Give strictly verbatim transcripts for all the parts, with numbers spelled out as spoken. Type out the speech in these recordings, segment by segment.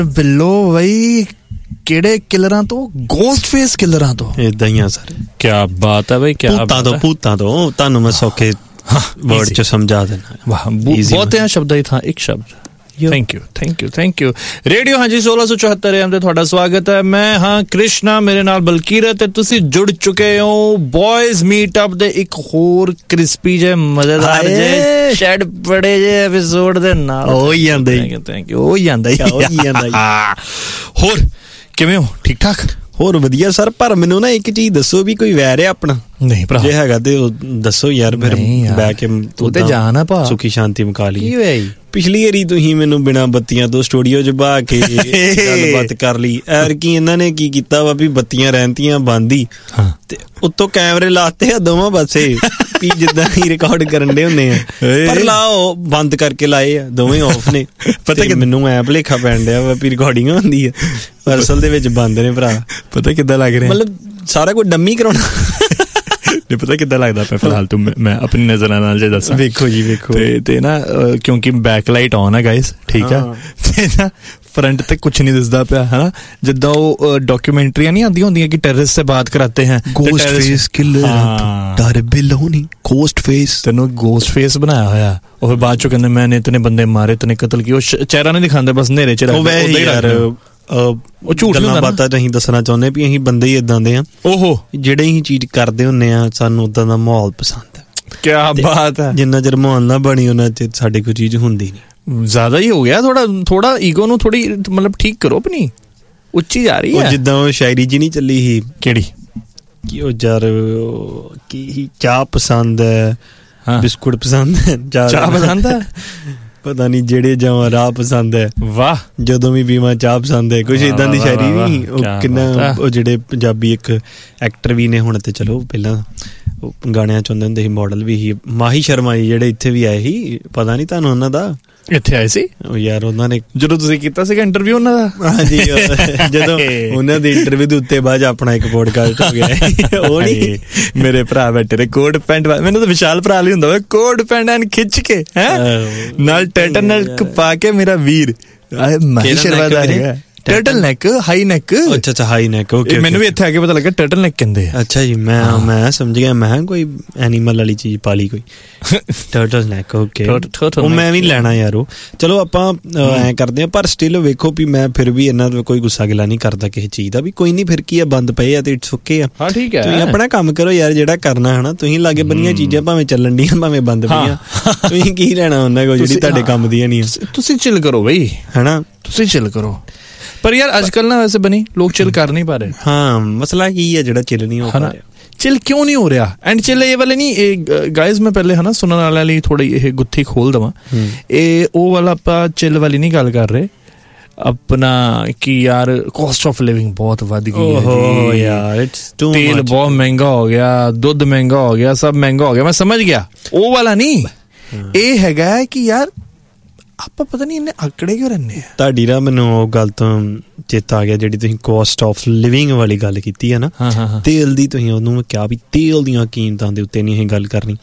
ਬਿੱਲੋ ਬਈ ਕਿਹੜੇ ਕਿਲਰਾਂ ਤੋਂ? ਗੋਸਟ ਫੇਸ ਕਿਲਰਾਂ ਤੋਂ। ਇਦਾਂ ਹੀ ਆ ਸਰ। ਕੀ ਬਾਤ ਹੈ ਬਈ, ਕੀ ਭੂਤਾਂ ਤੋਂ ਭੂਤਾਂ ਤੋਂ ਤੁਹਾਨੂੰ ਮੈਂ ਸੌਖੇ ਵਰਡ ਚ ਸਮਝਾ ਦੇਣਾ। ਵਾਹ, ਬਹੁਤ ਹੈ ਸ਼ਬਦਾਂ ਦੀ ਥਾਂ ਇੱਕ ਸ਼ਬਦ। Thank you thank you thank you. Radio ਹਾਂਜੀ ਸੋਲਾਂ ਸੌ ਚੁਹੱਤਰ ਐਮ ਤੇ ਤੁਹਾਡਾ ਸਵਾਗਤ ਹੈ। ਮੈਂ ਹਾਂ ਕ੍ਰਿਸ਼ਨਾ, ਮੇਰੇ ਨਾਲ ਬਲਕੀਰਤ, ਤੇ ਤੁਸੀਂ ਜੁੜ ਚੁੱਕੇ ਹੋ ਬॉयਜ਼ ਮੀਟਅਪ ਦੇ ਇੱਕ ਹੋਰ ਕ੍ਰਿਸਪੀ ਜੇ ਮਜ਼ੇਦਾਰ ਜੇ ਸ਼ੈਡ ਬੜੇ ਜੇ ਐਪੀਸੋਡ ਦੇ ਨਾਲ। ਹੋ ਹੀ ਜਾਂਦਾ ਥੈਂਕ ਯੂ। ਹੋ ਹੀ ਜਾਂਦਾ ਹੋ ਹੀ ਜਾਂਦਾ। ਹੋਰ ਕਿਵੇਂ ਹੋ? ਠੀਕ ਠਾਕ? ਹੋਰ ਵਧੀਆ ਸਰ। ਪਰ ਮੈਨੂੰ ਨਾ ਇੱਕ ਚੀਜ਼ ਦੱਸੋ ਵੀ ਕੋਈ ਵੈਰ ਹੈ ਆਪਣਾ? ਨਹੀਂ ਭਰਾ, ਜੇ ਹੈਗਾ ਤੇ ਦੱਸੋ ਯਾਰ, ਫਿਰ ਬਹਿ ਕੇ ਤੂੰ ਤੇ ਜਾਣਾ ਭਾ, ਸੁਖੀ ਸ਼ਾਂਤੀ ਮੁਕਾ ਲਈ। ਕੀ ਹੋਇਆ? ਪਿਛਲੀ ਵਾਰੀ ਤੁਸੀਂ ਮੈਨੂੰ ਬਿਨਾਂ ਬੱਤੀਆਂ ਤੋਂ ਸਟੂਡੀਓ 'ਚ ਬਹਾ ਕੇ ਗੱਲਬਾਤ ਕਰ ਲਈ। ਐਰ ਕੀ ਇਹਨਾਂ ਨੇ ਕੀ ਕੀਤਾ ਵਾ ਵੀ ਬੱਤੀਆਂ ਰਹਿੰਦੀਆਂ ਬੰਦ ਹੀ, ਤੇ ਉੱਤੋਂ ਕੈਮਰੇ ਲਾਤੇ ਆ ਦੋਵਾਂ ਪਾਸੇ ਵੀ ਜਿੱਦਾਂ ਹੀ ਰਿਕਾਰਡ ਕਰਨ ਦੇ ਹੁੰਦੇ ਆ, ਪਰ ਲਾਓ ਬੰਦ ਕਰਕੇ ਲਾਏ ਆ, ਦੋਵੇਂ ਆਫ ਨੇ। ਪਤਾ ਕਿ ਮੈਨੂੰ ਐ ਭੁਲੇਖਾ ਪੈਣ ਡਿਆ ਵਾ ਵੀ ਰਿਕਾਰਡਿੰਗ ਹੁੰਦੀ ਆ, ਪਰ ਅਸਲ ਦੇ ਵਿੱਚ ਬੰਦ ਨੇ ਭਰਾ। ਪਤਾ ਕਿੱਦਾਂ ਲੱਗ ਰਿਹਾ? ਮਤਲਬ ਸਾਰਾ ਕੁਝ ਡੰਮੀ ਕਰਾਉਣਾ। ਨਹੀਂ ਪਤਾ ਕਿੱਦਾਂ ਲੱਗਦਾ ਪਿਆ ਫਿਲਹਾਲ ਤੂੰ, ਮੈਂ ਆਪਣੀ ਨਜ਼ਰਾਂ ਨਾਲ ਜੇ ਦੱਸਾਂ। ਵੇਖੋ ਜੀ ਵੇਖੋ। ਤੇ ਤੇ ਨਾ ਕਿਉਂਕਿ ਬੈਕ ਲਾਈਟ ਆਨ ਹੈ ਗਾਇਸ, ਠੀਕ ਹੈ, ਤੇ ਨਾ ਫਰੰਟ ਤੇ ਕੁਛ ਨਹੀਂ ਦਿਸਦਾ ਪਿਆ ਹੈ ਨਾ। ਜਿੱਦਾਂ ਉਹ ਡਾਕੂਮੈਂਟਰੀਆਂ ਨਹੀਂ ਆਉਂਦੀਆਂ ਹੁੰਦੀਆਂ ਕਿ ਟੈਰਰਿਸਟ ਸੇ ਬਾਤ ਕਰਾਤੇ ਹੈ, ਗੋਸਟ ਫੇਸ ਕਿਲਰ ਡਰ ਬਿਲੋਨੀ ਗੋਸਟ ਫੇਸ। ਤੈਨੂੰ ਗੋਸਟ ਫੇਸ ਬਣਾਇਆ ਹੋਇਆ। ਉਹ ਫਿਰ ਬਾਅਦ ਚੋਂ ਕਹਿੰਦੇ ਮੈਨੇ ਇਤਨੇ ਬੰਦੇ ਮਾਰੇ, ਇਤਨੇ ਕਤਲ ਕੀਤੇ। ਉਹ ਚਿਹਰਾ ਨਹੀਂ ਦਿਖਾਉਂਦੇ, ਬਸ ਹਨੇਰੇ ਚ ਉਹ ਝੂਠ ਗੱਲਾਂ ਬਾਤਾਂ ਅਸੀਂ ਦੱਸਣਾ ਚਾਹੁੰਦੇ ਵੀ ਅਸੀਂ ਬੰਦੇ ਹੀ ਏਦਾਂ ਦੇ ਆ। ਓਹੋ, ਜਿਹੜੇ ਅਸੀਂ ਚੀਜ਼ ਕਰਦੇ ਹੁੰਦੇ ਆ ਸਾਨੂੰ ਉਦਾਂ ਦਾ ਮਾਹੌਲ ਪਸੰਦ ਹੈ। ਕਿਆ ਬਾਤ ਹੈ। ਜਿੰਨਾ ਚਿਰ ਮਾਹੌਲ ਨਾ ਬਣੀ ਉਹਨਾਂ ਚਿਰ ਸਾਡੇ ਕੋਈ ਚੀਜ਼ ਹੁੰਦੀ ਨਹੀਂ। ਜ਼ਿਆਦਾ ਹੀ ਹੋ ਗਿਆ ਥੋੜਾ ਥੋੜਾ ਈਗੋ ਨੂੰ ਥੋੜੀ ਮਤਲਬ ਠੀਕ ਕਰੋ ਆਪਣੀ, ਉੱਚੀ ਜਾ ਰਹੀ ਹੈ। ਜਿੱਦਾਂ ਉਹ ਸ਼ਾਇਰੀ ਜੀ ਨਹੀਂ ਚੱਲੀ ਸੀ, ਕਿਹੜੀ ਕਿ ਉਹ ਯਾਰ ਕੀ ਚਾਹ ਪਸੰਦ ਹੈ, ਬਿਸਕੁਟ ਪਸੰਦ ਹੈ, ਚਾਹ ਪਸੰਦ ਹੈ, ਪਤਾ ਨਹੀਂ ਜਿਹੜੇ ਜਾਵਾਂ ਰਾਹ ਪਸੰਦ ਹੈ, ਵਾਹ ਜਦੋਂ ਵੀ ਪੀਵਾਂ ਚਾਹ ਪਸੰਦ ਹੈ, ਕੁਛ ਏਦਾਂ ਦੀ ਸ਼ਾਇਰੀ ਨਹੀਂ। ਉਹ ਕਿੰਨਾ ਉਹ ਜਿਹੜੇ ਪੰਜਾਬੀ ਇੱਕ ਐਕਟਰ ਵੀ ਨੇ ਹੁਣ ਤੇ, ਚਲੋ ਪਹਿਲਾਂ ਉਹ ਗਾਣਿਆਂ ਚ ਹੁੰਦੇ ਹੁੰਦੇ ਸੀ, ਮਾਡਲ ਵੀ ਸੀ, ਮਾਹੀ ਸ਼ਰਮਾ ਜੀ ਜਿਹੜੇ ਇੱਥੇ ਵੀ ਆਏ ਸੀ, ਪਤਾ ਨਹੀਂ ਤੁਹਾਨੂੰ ਉਹਨਾਂ ਦਾ? ਇੱਥੇ ਆਏ ਸੀ ਉਹ ਯਾਰ, ਉਹਨਾਂ ਨੇ ਜਦੋਂ ਤੁਸੀਂ ਕੀਤਾ ਸੀਗਾ ਇੰਟਰਵਿਊ ਉਹਨਾਂ ਦਾ। ਹਾਂਜੀ, ਜਦੋਂ ਉਹਨਾਂ ਦੇ ਇੰਟਰਵਿਊ ਦੇ ਉੱਤੇ ਬਾਅਦ ਆਪਣਾ ਇੱਕ ਪੋਡਕਾਸਟ ਹੋ ਗਿਆ। ਉਹ ਨਹੀਂ ਮੇਰੇ ਭਰਾ ਬੈਠੇ ਨੇ ਕੋਟ ਪੈਂਟ, ਮੈਨੂੰ ਤਾਂ ਵਿਸ਼ਾਲ ਭਰਾ ਲਈ ਹੁੰਦਾ ਕੋਟ ਪੈਂਟ ਐਨ ਖਿੱਚ ਕੇ ਹੈ ਨਾਲ ਟੈਟਨ ਨਾਲ ਪਾ ਕੇ, ਮੇਰਾ ਵੀਰ ਮਾਹੀ ਸ਼ਰਮਾ ਦਾ ਹੈਗਾ ਟਰਟਲ ਨੈਕ, ਹਾਈ ਨੈਕ। ਅੱਛਾ ਅੱਛਾ, ਹਾਈ ਨੈਕ। ਓਕੇ, ਮੈਨੂੰ ਵੀ ਇੱਥੇ ਆ ਕੇ ਪਤਾ ਲੱਗਾ ਟਰਟਲ ਨੈਕ ਕਹਿੰਦੇ ਆ। ਅੱਛਾ ਜੀ, ਮੈਂ ਮੈਂ ਸਮਝ ਗਿਆ, ਮੈਂ ਕੋਈ ਐਨੀਮਲ ਵਾਲੀ ਚੀਜ਼ ਪਾ ਲਈ ਕੋਈ। ਟਰਟਲ ਨੈਕ, ਓਕੇ, ਉਹ ਮੈਂ ਵੀ ਲੈਣਾ ਯਾਰ। ਉਹ ਚਲੋ ਆਪਾਂ ਐਂ ਕਰਦੇ ਹਾਂ, ਪਰ ਸਟਿਲ ਵੇਖੋ ਵੀ ਮੈਂ ਫਿਰ ਵੀ ਇਹਨਾਂ ਦਾ ਕੋਈ ਗੁੱਸਾ ਗਿਲਾ ਨਹੀਂ ਕਰਦਾ ਕਿਸੇ ਚੀਜ਼ ਦਾ, ਵੀ ਕੋਈ ਨਹੀਂ ਫਿਰ ਕੀ ਆ, ਬੰਦ ਪਏ ਆ ਤੇ ਇਟਸ ਓਕੇ ਆ। ਹਾਂ ਠੀਕ ਹੈ, ਤੁਸੀਂ ਆਪਣਾ ਕੰਮ ਕਰੋ ਯਾਰ ਜਿਹੜਾ ਕਰਨਾ ਹੈ ਨਾ। ਤੁਸੀਂ ਲਾਗੇ ਬੰਨੀਆਂ ਚੀਜ਼ਾਂ ਭਾਵੇਂ ਚੱਲਣ ਡੀਆਂ ਭਾਵੇਂ ਬੰਦ ਪਈਆਂ, ਤੁਸੀਂ ਕੀ ਲੈਣਾ ਉਹਨਾਂ ਕੋਲ ਜਿਹੜੀ ਤੁਹਾਡੇ ਕੰਮ ਦੀਆਂ ਨਹੀਂ। ਤੁਸੀਂ ਚਿਲ ਕਰੋ ਬਈ, ਹੈਨਾ, ਤੁਸੀਂ ਚਿਲ ਕਰੋ। ਪਰ ਯਾਰ ਅੱਜ ਕੱਲ ਨਾ ਵੈਸੇ ਬਣੀ ਲੋਕ ਚਿਲ ਕਰ ਨਹੀਂ ਪਾ ਰਹੇ। ਹਾਂ, ਮਸਲਾ ਕੀ ਹੈ ਜਿਹੜਾ ਚਿਲ ਨਹੀਂ ਹੋ ਪਾ ਰਿਹਾ? ਚਿਲ ਕਿਉਂ ਨਹੀਂ ਹੋ ਰਿਹਾ? ਐਂਡ ਚਿਲ ਇਹ ਵਾਲੇ ਨਹੀਂ, ਇਹ ਗਾਇਜ਼ ਮੈਂ ਪਹਿਲੇ ਹੈ ਨਾ ਸੁਣਨ ਵਾਲਿਆਂ ਲਈ ਥੋੜੀ ਇਹ ਗੁੱਥੀ ਖੋਲ ਦੇਵਾਂ, ਇਹ ਉਹ ਵਾਲਾ ਆਪਾਂ ਚਿਲ ਵਾਲੀ ਨਹੀਂ ਗੱਲ ਕਰ ਰਹੇ ਆਪਣਾ, ਕਿ ਯਾਰ ਕੋਸਟ ਆਫ ਲਿਵਿੰਗ ਬਹੁਤ ਵੱਧ ਗਈ ਹੈ ਯਾਰ, ਤੇਲ ਬਹੁਤ ਮਹਿੰਗਾ ਹੋ ਗਿਆ, ਦੁੱਧ ਮਹਿੰਗਾ ਹੋ ਗਿਆ, ਸਭ ਮਹਿੰਗਾ ਹੋ ਗਿਆ, ਮੈਂ ਸਮਝ ਗਿਆ। ਉਹ ਵਾਲਾ ਨਹੀਂ, ਇਹ ਹੈਗਾ ਹੈ ਕਿ ਯਾਰ ਆਪਾਂ ਪਤਾ ਨਹੀਂ ਇੰਨੇ ਆਕੜੇ ਕਿਉਂ ਰਹਿੰਦੇ ਆ। ਤੁਹਾਡੀ ਨਾ ਮੈਨੂੰ ਉਹ ਗੱਲ ਤੋਂ ਚੇਤਾ ਆ ਗਿਆ, ਜਿਹੜੀ ਤੁਸੀਂ ਕੋਸਟ ਆਫ ਲਿਵਿੰਗ ਵਾਲੀ ਗੱਲ ਕੀਤੀ ਹੈ ਨਾ, ਤੇਲ ਦੀ, ਤੁਸੀਂ ਉਹਨੂੰ ਕਿਹਾ ਵੀ ਤੇਲ ਦੀਆਂ ਕੀਮਤਾਂ ਦੇ ਉੱਤੇ ਨਹੀਂ ਇਹ ਗੱਲ ਕਰਨੀ।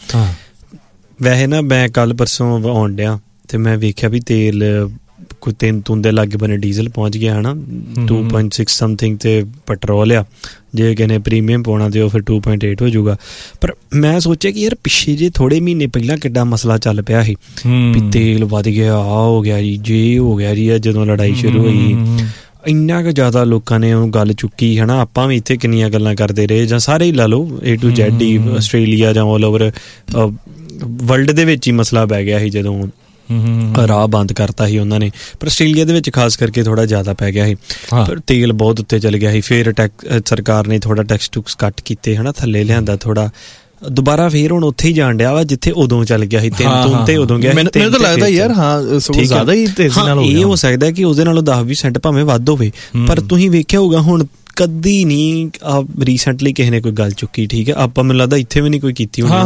ਵੈਸੇ ਨਾ ਮੈਂ ਕੱਲ ਪਰਸੋਂ ਆਉਣ ਡਿਆ ਤੇ ਮੈਂ ਵੇਖਿਆ ਵੀ ਤੇਲ ਕੋਈ ਤਿੰਨ ਤੂੰ ਦੇ ਲਾਗੇ ਬਣੇ ਡੀਜ਼ਲ ਪਹੁੰਚ ਗਿਆ ਹੈ ਨਾ ਟੂ ਪੁਆਇੰਟ ਸਿਕਸ ਸਮਥਿੰਗ, ਤੇ ਪੈਟਰੋਲ ਆ ਜੇ ਕਹਿੰਦੇ ਪ੍ਰੀਮੀਅਮ ਪਾਉਣਾ ਤੇ ਉਹ ਫਿਰ ਟੂ ਪੁਆਇੰਟ ਏਟ ਹੋ ਜਾਊਗਾ। ਪਰ ਮੈਂ ਸੋਚਿਆ ਕਿ ਯਾਰ ਪਿੱਛੇ ਜੇ ਥੋੜੇ ਮਹੀਨੇ ਪਹਿਲਾਂ ਕਿੱਡਾ ਮਸਲਾ ਚੱਲ ਪਿਆ ਸੀ ਵੀ ਤੇਲ ਵੱਧ ਗਿਆ, ਆ ਹੋ ਗਿਆ ਜੀ, ਜੇ ਹੋ ਗਿਆ ਜੀ, ਜਦੋਂ ਲੜਾਈ ਸ਼ੁਰੂ ਹੋਈ ਇੰਨਾ ਕੁ ਜ਼ਿਆਦਾ ਲੋਕਾਂ ਨੇ ਉਹ ਗੱਲ ਚੁੱਕੀ ਹੈ ਨਾ। ਆਪਾਂ ਵੀ ਇੱਥੇ ਕਿੰਨੀਆਂ ਗੱਲਾਂ ਕਰਦੇ ਰਹੇ, ਜਾਂ ਸਾਰੇ ਹੀ ਲਾ ਲਓ, A to Z he, Australia ਜਾਂ ਆਲ ਓਵਰ ਵਰਲਡ ਦੇ ਵਿੱਚ ਹੀ ਮਸਲਾ ਪੈ ਗਿਆ ਸੀ ਜਦੋਂ ਰਾਹ ਬੰਦ ਕਰਤਾ ਸੀ ਉਹਨਾਂ ਨੇ। ਪਰ ਆਸਟ੍ਰੇਲੀਆ ਦੇ ਵਿੱਚ ਖਾਸ ਕਰਕੇ ਥੋੜਾ ਜ਼ਿਆਦਾ ਪੈ ਗਿਆ ਸੀ, ਪਰ ਤੇਲ ਬਹੁਤ ਉੱਤੇ ਚਲ ਗਿਆ ਸੀ। ਫਿਰ ਟੈਕਸ ਸਰਕਾਰ ਨੇ ਥੋੜਾ ਟੈਕਸ ਟੁਕਸ ਕੱਟ ਕੀਤੇ ਹੈ ਨਾ, ਥੱਲੇ ਲਿਆਂਦਾ ਥੋੜਾ, ਦੁਬਾਰਾ ਫੇਰ ਹੁਣ ਉੱਥੇ ਹੀ ਜਾਣ ਡਿਆ ਵਾ ਜਿੱਥੇ ਉਦੋਂ ਚੱਲ ਗਿਆ ਸੀ। ਤਿੰਨ ਤੋਂ ਤੇ ਉਦੋਂ ਗਿਆ, ਮੈਨੂੰ ਤਾਂ ਲੱਗਦਾ ਯਾਰ ਹਾਂ ਜ਼ਿਆਦਾ ਹੀ ਤੇਜ਼ੀ ਨਾਲ ਹੋ ਗਿਆ। ਇਹ ਹੋ ਸਕਦਾ ਕਿ ਉਹਦੇ ਨਾਲੋਂ ਦਸ ਵੀਹ ਸੈਂਟ ਭਾਵੇਂ ਵੱਧ ਹੋਵੇ, ਪਰ ਤੁਸੀਂ ਵੇਖਿਆ ਹੋਊਗਾ ਹੁਣ ਕਦੀ ਨਹੀਂ ਆ ਰੀਸੈਂਟਲੀ ਕਿਸੇ ਨੇ ਕੋਈ ਗੱਲ ਚੁੱਕੀ, ਠੀਕ ਹੈ, ਆਪਾਂ ਮੈਨੂੰ ਲੱਗਦਾ ਇੱਥੇ ਵੀ ਨਹੀਂ ਕੋਈ ਕੀਤੀ ਹੋਣੀ।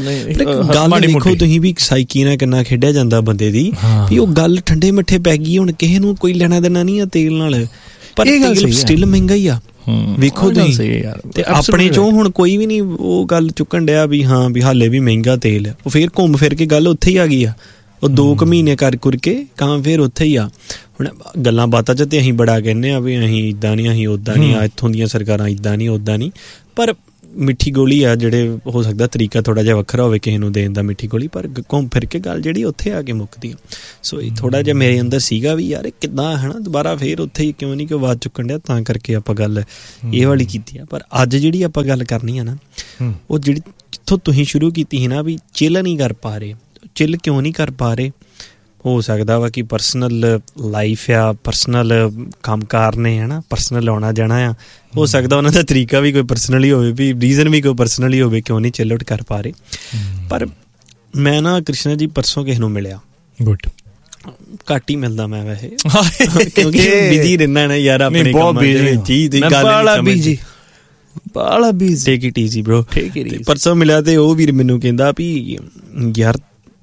ਗੱਲ ਦੇਖੋ ਤੁਸੀਂ ਵੀ ਸਾਈਕੀ ਨਾਲ ਕਿੰਨਾ ਖੇਡਿਆ ਜਾਂਦਾ ਬੰਦੇ ਦੀ, ਵੀ ਉਹ ਗੱਲ ਠੰਡੇ ਮਿੱਠੇ ਪੈ ਗਈ, ਹੁਣ ਕਿਸੇ ਨੂੰ ਕੋਈ ਲੈਣਾ ਦੇਣਾ ਨਹੀਂ ਆ ਤੇਲ ਨਾਲ, ਪਰ ਤੇਲ ਸਟਿਲ ਮਹਿੰਗਾ ਹੀ ਆ। ਵੇਖੋ ਤੁਸੀਂ, ਤੇ ਆਪਣੇ ਚੋਂ ਹੁਣ ਕੋਈ ਵੀ ਨਹੀਂ ਉਹ ਗੱਲ ਚੁੱਕਣ ਡਿਆ ਵੀ ਹਾਂ ਵੀ ਹਾਲੇ ਵੀ ਮਹਿੰਗਾ ਤੇਲ ਆ। ਉਹ ਫੇਰ ਘੁੰਮ ਫਿਰ ਕੇ ਗੱਲ ਉੱਥੇ ਹੀ ਆ ਗਈ ਆ ਉਹ ਦੋ ਕੁ ਮਹੀਨੇ ਕਰ ਕੁਰ ਕੇ ਕੰਮ ਫਿਰ ਉੱਥੇ ਹੀ ਆ। ਹੁਣ ਗੱਲਾਂ ਬਾਤਾਂ 'ਚ ਤੇ ਅਸੀਂ ਬੜਾ ਕਹਿੰਦੇ ਹਾਂ ਵੀ ਅਸੀਂ ਇੱਦਾਂ ਨਹੀਂ, ਅਸੀਂ ਉੱਦਾਂ ਨਹੀਂ, ਆ ਇੱਥੋਂ ਦੀਆਂ ਸਰਕਾਰਾਂ ਇੱਦਾਂ ਨਹੀਂ, ਉੱਦਾਂ ਨਹੀਂ, ਪਰ ਮਿੱਠੀ ਗੋਲੀ ਆ ਜਿਹੜੇ ਹੋ ਸਕਦਾ ਤਰੀਕਾ ਥੋੜ੍ਹਾ ਜਿਹਾ ਵੱਖਰਾ ਹੋਵੇ ਕਿਸੇ ਨੂੰ ਦੇਣ ਦਾ ਮਿੱਠੀ ਗੋਲੀ, ਪਰ ਘੁੰਮ ਫਿਰ ਕੇ ਗੱਲ ਜਿਹੜੀ ਉੱਥੇ ਆ ਕੇ ਮੁੱਕਦੀ ਆ। ਸੋ ਇਹ ਥੋੜ੍ਹਾ ਜਿਹਾ ਮੇਰੇ ਅੰਦਰ ਸੀਗਾ ਵੀ ਯਾਰ ਕਿੱਦਾਂ ਹੈ ਨਾ ਦੁਬਾਰਾ ਫਿਰ ਉੱਥੇ ਹੀ ਕਿਉਂ ਨਹੀਂ ਕਿ ਆਵਾਜ਼ ਚੁੱਕਣ ਡਿਆ, ਤਾਂ ਕਰਕੇ ਆਪਾਂ ਗੱਲ ਇਹ ਵਾਲੀ ਕੀਤੀ ਆ। ਪਰ ਅੱਜ ਜਿਹੜੀ ਆਪਾਂ ਗੱਲ ਕਰਨੀ ਆ ਨਾ, ਉਹ ਜਿਹੜੀ ਜਿੱਥੋਂ ਤੁਸੀਂ ਸ਼ੁਰੂ ਕੀਤੀ ਸੀ ਨਾ ਵੀ ਚਿੱਲ ਨਹੀਂ ਕਰ ਪਾ ਰਹੇ, ਚਿੱਲ ਕਿਉਂ ਨਹੀਂ ਕਰ ਪਾ ਰਹੇ? ਹੋ ਸਕਦਾ ਵਾ ਕਿ ਪਰਸਨਲ ਲਾਈਫ ਆ, ਪਰਸਨਲ ਕੰਮਕਾਰ ਨੇ ਹੈ ਨਾ, ਪਰਸਨਲ ਆਉਣਾ ਜਾਣਾ ਆ, ਹੋ ਸਕਦਾ ਉਹਨਾਂ ਦਾ ਤਰੀਕਾ ਵੀ ਕੋਈ ਪਰਸਨਲੀ ਹੋਵੇ, ਵੀ ਰੀਜ਼ਨ ਵੀ ਕੋਈ ਪਰਸਨਲੀ ਹੋਵੇ ਕਿਉਂ ਨਹੀਂ ਚਿੱਲ ਆਊਟ ਕਰ ਪਾ ਰਹੇ। ਪਰ ਮੈਂ ਨਾ ਕ੍ਰਿਸ਼ਨਾ ਜੀ ਪਰਸੋਂ ਕਿਸੇ ਨੂੰ ਮਿਲਿਆ, ਗੁੱਡ ਘੱਟ ਹੀ ਮਿਲਦਾ ਮੈਂ ਵੈਸੇ, ਕਿਉਂਕਿ ਬਿਜ਼ੀ ਰਹਿੰਦਾ ਨਾ ਯਾਰ ਆਪਣੇ ਕੰਮਾਂ ਦੇ ਵਿੱਚ ਹੀ, ਤੇ ਗੱਲ busy Bala busy, take it easy bro. ਪਰਸੋਂ ਮਿਲਿਆ ਤੇ ਉਹ ਵੀਰ ਮੈਨੂੰ ਕਹਿੰਦਾ ਵੀ ਯਾਰ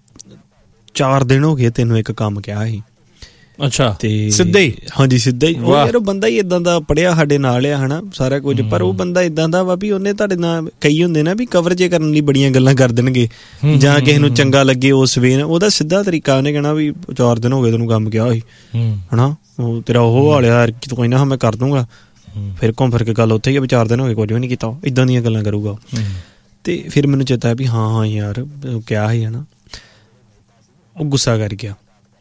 ਚਾਰ ਦਿਨ ਹੋ ਗਏ ਤੈਨੂੰ ਇੱਕ ਕੰਮ ਕਿਹਾ ਸੀ। ਅੱਛਾ, ਤੇ ਸਿੱਧਾ ਹੀ? ਹਾਂਜੀ ਸਿੱਧਾ ਹੀ। ਉਹ ਯਾਰ ਉਹ ਬੰਦਾ ਹੀ ਏਦਾਂ ਦਾ ਪੜ੍ਹਿਆ ਸਾਡੇ ਨਾਲ ਆ ਹੈ ਨਾ ਸਾਰਾ ਕੁਝ, ਪਰ ਉਹ ਬੰਦਾ ਏਦਾਂ ਦਾ ਵਾ ਵੀ ਉਹਨੇ ਤੁਹਾਡੇ ਨਾਲ ਕਈ ਹੁੰਦੇ ਨਾ ਵੀ ਕਵਰ ਜੇ ਕਰਨ ਲਈ ਬੜੀਆਂ ਗੱਲਾਂ ਕਰ ਦੇਣਗੇ, ਜਾਂ ਕਿਸੇ ਨੂੰ ਚੰਗਾ ਲੱਗੇ ਉਸ ਵੇਨ, ਉਹਦਾ ਸਿੱਧਾ ਤਰੀਕਾ ਉਹਨੇ ਕਹਿਣਾ ਵੀ ਚਾਰ ਦਿਨ ਹੋ ਗਏ ਤੈਨੂੰ ਕੰਮ ਕਿਹਾ ਸੀ ਹੈ ਨਾ, ਉਹ ਤੇਰਾ ਉਹ ਵਾਲਿਆ ਯਾਰ ਤੂੰ ਕੋਈ ਨਾ ਮੈਂ ਕਰ ਦੂੰਗਾ, ਫਿਰ ਘੁੰਮ ਫਿਰ ਕੇ ਗੱਲ ਉੱਥੇ ਹੀ ਆ ਵੀ ਚਾਰ ਦਿਨ ਹੋ ਗਏ ਕੁਝ ਵੀ ਨਹੀਂ ਕੀਤਾ, ਇੱਦਾਂ ਦੀਆਂ ਗੱਲਾਂ ਕਰੂਗਾ। ਤੇ ਫਿਰ ਮੈਨੂੰ ਚੇਤਾ ਵੀ ਹਾਂ ਹਾਂ ਯਾਰ ਕਿਹਾ ਸੀ ਹੈ ਨਾ, ਉਹ ਗੁੱਸਾ ਕਰ ਗਿਆ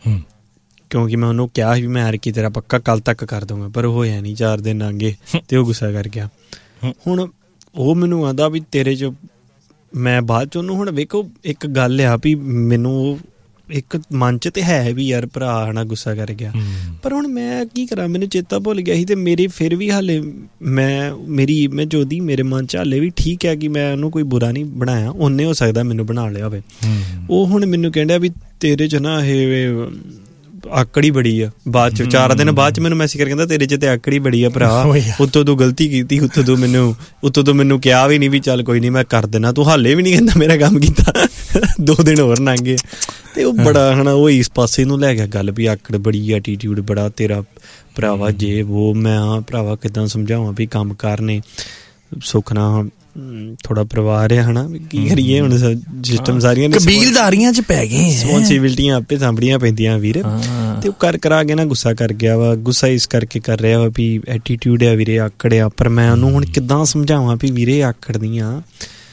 ਕਿਉਂਕਿ ਮੈਂ ਉਹਨੂੰ ਕਿਹਾ ਸੀ ਵੀ ਮੈਂ ਹਰ ਕੀ ਤੇਰਾ ਪੱਕਾ ਕੱਲ ਤੱਕ ਕਰ ਦਊਂਗਾ, ਪਰ ਉਹ ਹੋਇਆ ਨਹੀਂ, ਚਾਰ ਦਿਨ ਲੰਘੇ ਤੇ ਉਹ ਗੁੱਸਾ ਕਰ ਗਿਆ। ਹੁਣ ਉਹ ਮੈਨੂੰ ਆਂਦਾ ਵੀ ਤੇਰੇ 'ਚ ਮੈਂ ਬਾਅਦ 'ਚ ਉਹਨੂੰ, ਹੁਣ ਵੇਖੋ ਇੱਕ ਗੱਲ ਆ ਵੀ ਮੈਨੂੰ ਇੱਕ ਮਨ 'ਚ ਤੇ ਹੈ ਵੀ ਯਾਰ ਭਰਾ ਹੈ ਗੁੱਸਾ ਕਰ ਗਿਆ, ਪਰ ਹੁਣ ਮੈਂ ਕੀ ਕਰਾਂ, ਮੈਨੂੰ ਚੇਤਾ ਭੁੱਲ ਗਿਆ ਸੀ। ਤੇ ਮੇਰੇ ਫਿਰ ਵੀ ਹਾਲੇ ਮੈਂ ਮੇਰੀ ਮੈਂ ਜੋਦੀ ਮੇਰੇ ਮਨ 'ਚ ਹਾਲੇ ਵੀ ਠੀਕ ਹੈ ਕਿ ਮੈਂ ਉਹਨੂੰ ਕੋਈ ਬੁਰਾ ਨਹੀਂ ਬਣਾਇਆ, ਉਹਨੇ ਹੋ ਸਕਦਾ ਮੈਨੂੰ ਬਣਾ ਲਿਆ ਹੋਵੇ। ਉਹ ਹੁਣ ਮੈਨੂੰ ਕਹਿੰਦਾ ਵੀ ਤੇਰੇ 'ਚ ਨਾ ਇਹ ਆਕੜੀ ਬੜੀ ਆ, ਬਾਅਦ 'ਚ ਚਾਰ ਦਿਨ ਬਾਅਦ 'ਚ ਮੈਨੂੰ ਮੈਸੇਜ ਕਰ ਕਹਿੰਦਾ ਤੇਰੇ 'ਚ ਤੇ ਆਕੜੀ ਬੜੀ ਆ ਭਰਾ, ਉੱਤੋਂ ਤੂੰ ਗਲਤੀ ਕੀਤੀ, ਉੱਤੋਂ ਤੂੰ ਮੈਨੂੰ ਉੱਤੋਂ ਤੂੰ ਮੈਨੂੰ ਕਿਹਾ ਵੀ ਨਹੀਂ ਵੀ ਚੱਲ ਕੋਈ ਨਹੀਂ ਮੈਂ ਕਰ ਦੇਣਾ, ਤੂੰ ਹਾਲੇ ਵੀ ਨਹੀਂ ਕਹਿੰਦਾ ਮੇਰਾ ਕੰਮ ਕੀਤਾ, ਦੋ ਦਿਨ ਹੋਰ ਲੰਘ ਗਏ। ਤੇ ਉਹ ਬੜਾ ਹੈ ਨਾ ਉਹ ਇਸ ਪਾਸੇ ਨੂੰ ਲੈ ਗਿਆ ਗੱਲ ਵੀ ਆਕੜ ਬੜੀ, ਐਟੀਟਿਊਡ ਬੜਾ ਤੇਰਾ ਭਰਾਵਾ, ਜੇ ਉਹ ਮੈਂ ਹਾਂ ਭਰਾਵਾ ਕਿੱਦਾਂ ਸਮਝਾਵਾਂ ਵੀ ਕੰਮ ਕਾਰ ਨੇ ਸੁੱਖ ਨਾਲ ਥੋੜਾ ਪਰਿਵਾਰ ਹੈ ਹਨਾ, ਕੀ ਕਰੀਏ ਹੁਣ ਸਿਸਟਮ ਸਾਰੀਆਂ ਕਬੀਲਦਾਰੀਆਂ 'ਚ ਪੈ ਗਏ, ਰਿਸਪੋਂਸੀਬਿਲਟੀਆਂ ਆਪੇ ਸਾਂਭਣੀਆਂ ਪੈਂਦੀਆਂ ਵੀਰ। ਤੇ ਉਹ ਕਰ ਕਰਾ ਕੇ ਨਾ ਗੁੱਸਾ ਕਰ ਗਿਆ ਵਾ, ਗੁੱਸਾ ਇਸ ਕਰਕੇ ਕਰ ਰਿਹਾ ਵਾ ਵੀ ਐਟੀਟਿਊਡ ਆ ਵੀਰੇ, ਆਕੜ ਆ। ਪਰ ਮੈਂ ਉਹਨੂੰ ਹੁਣ ਕਿੱਦਾਂ ਸਮਝਾਵਾਂ ਵੀ ਵੀਰੇ ਆਕੜ ਨਹੀਂ ਆ,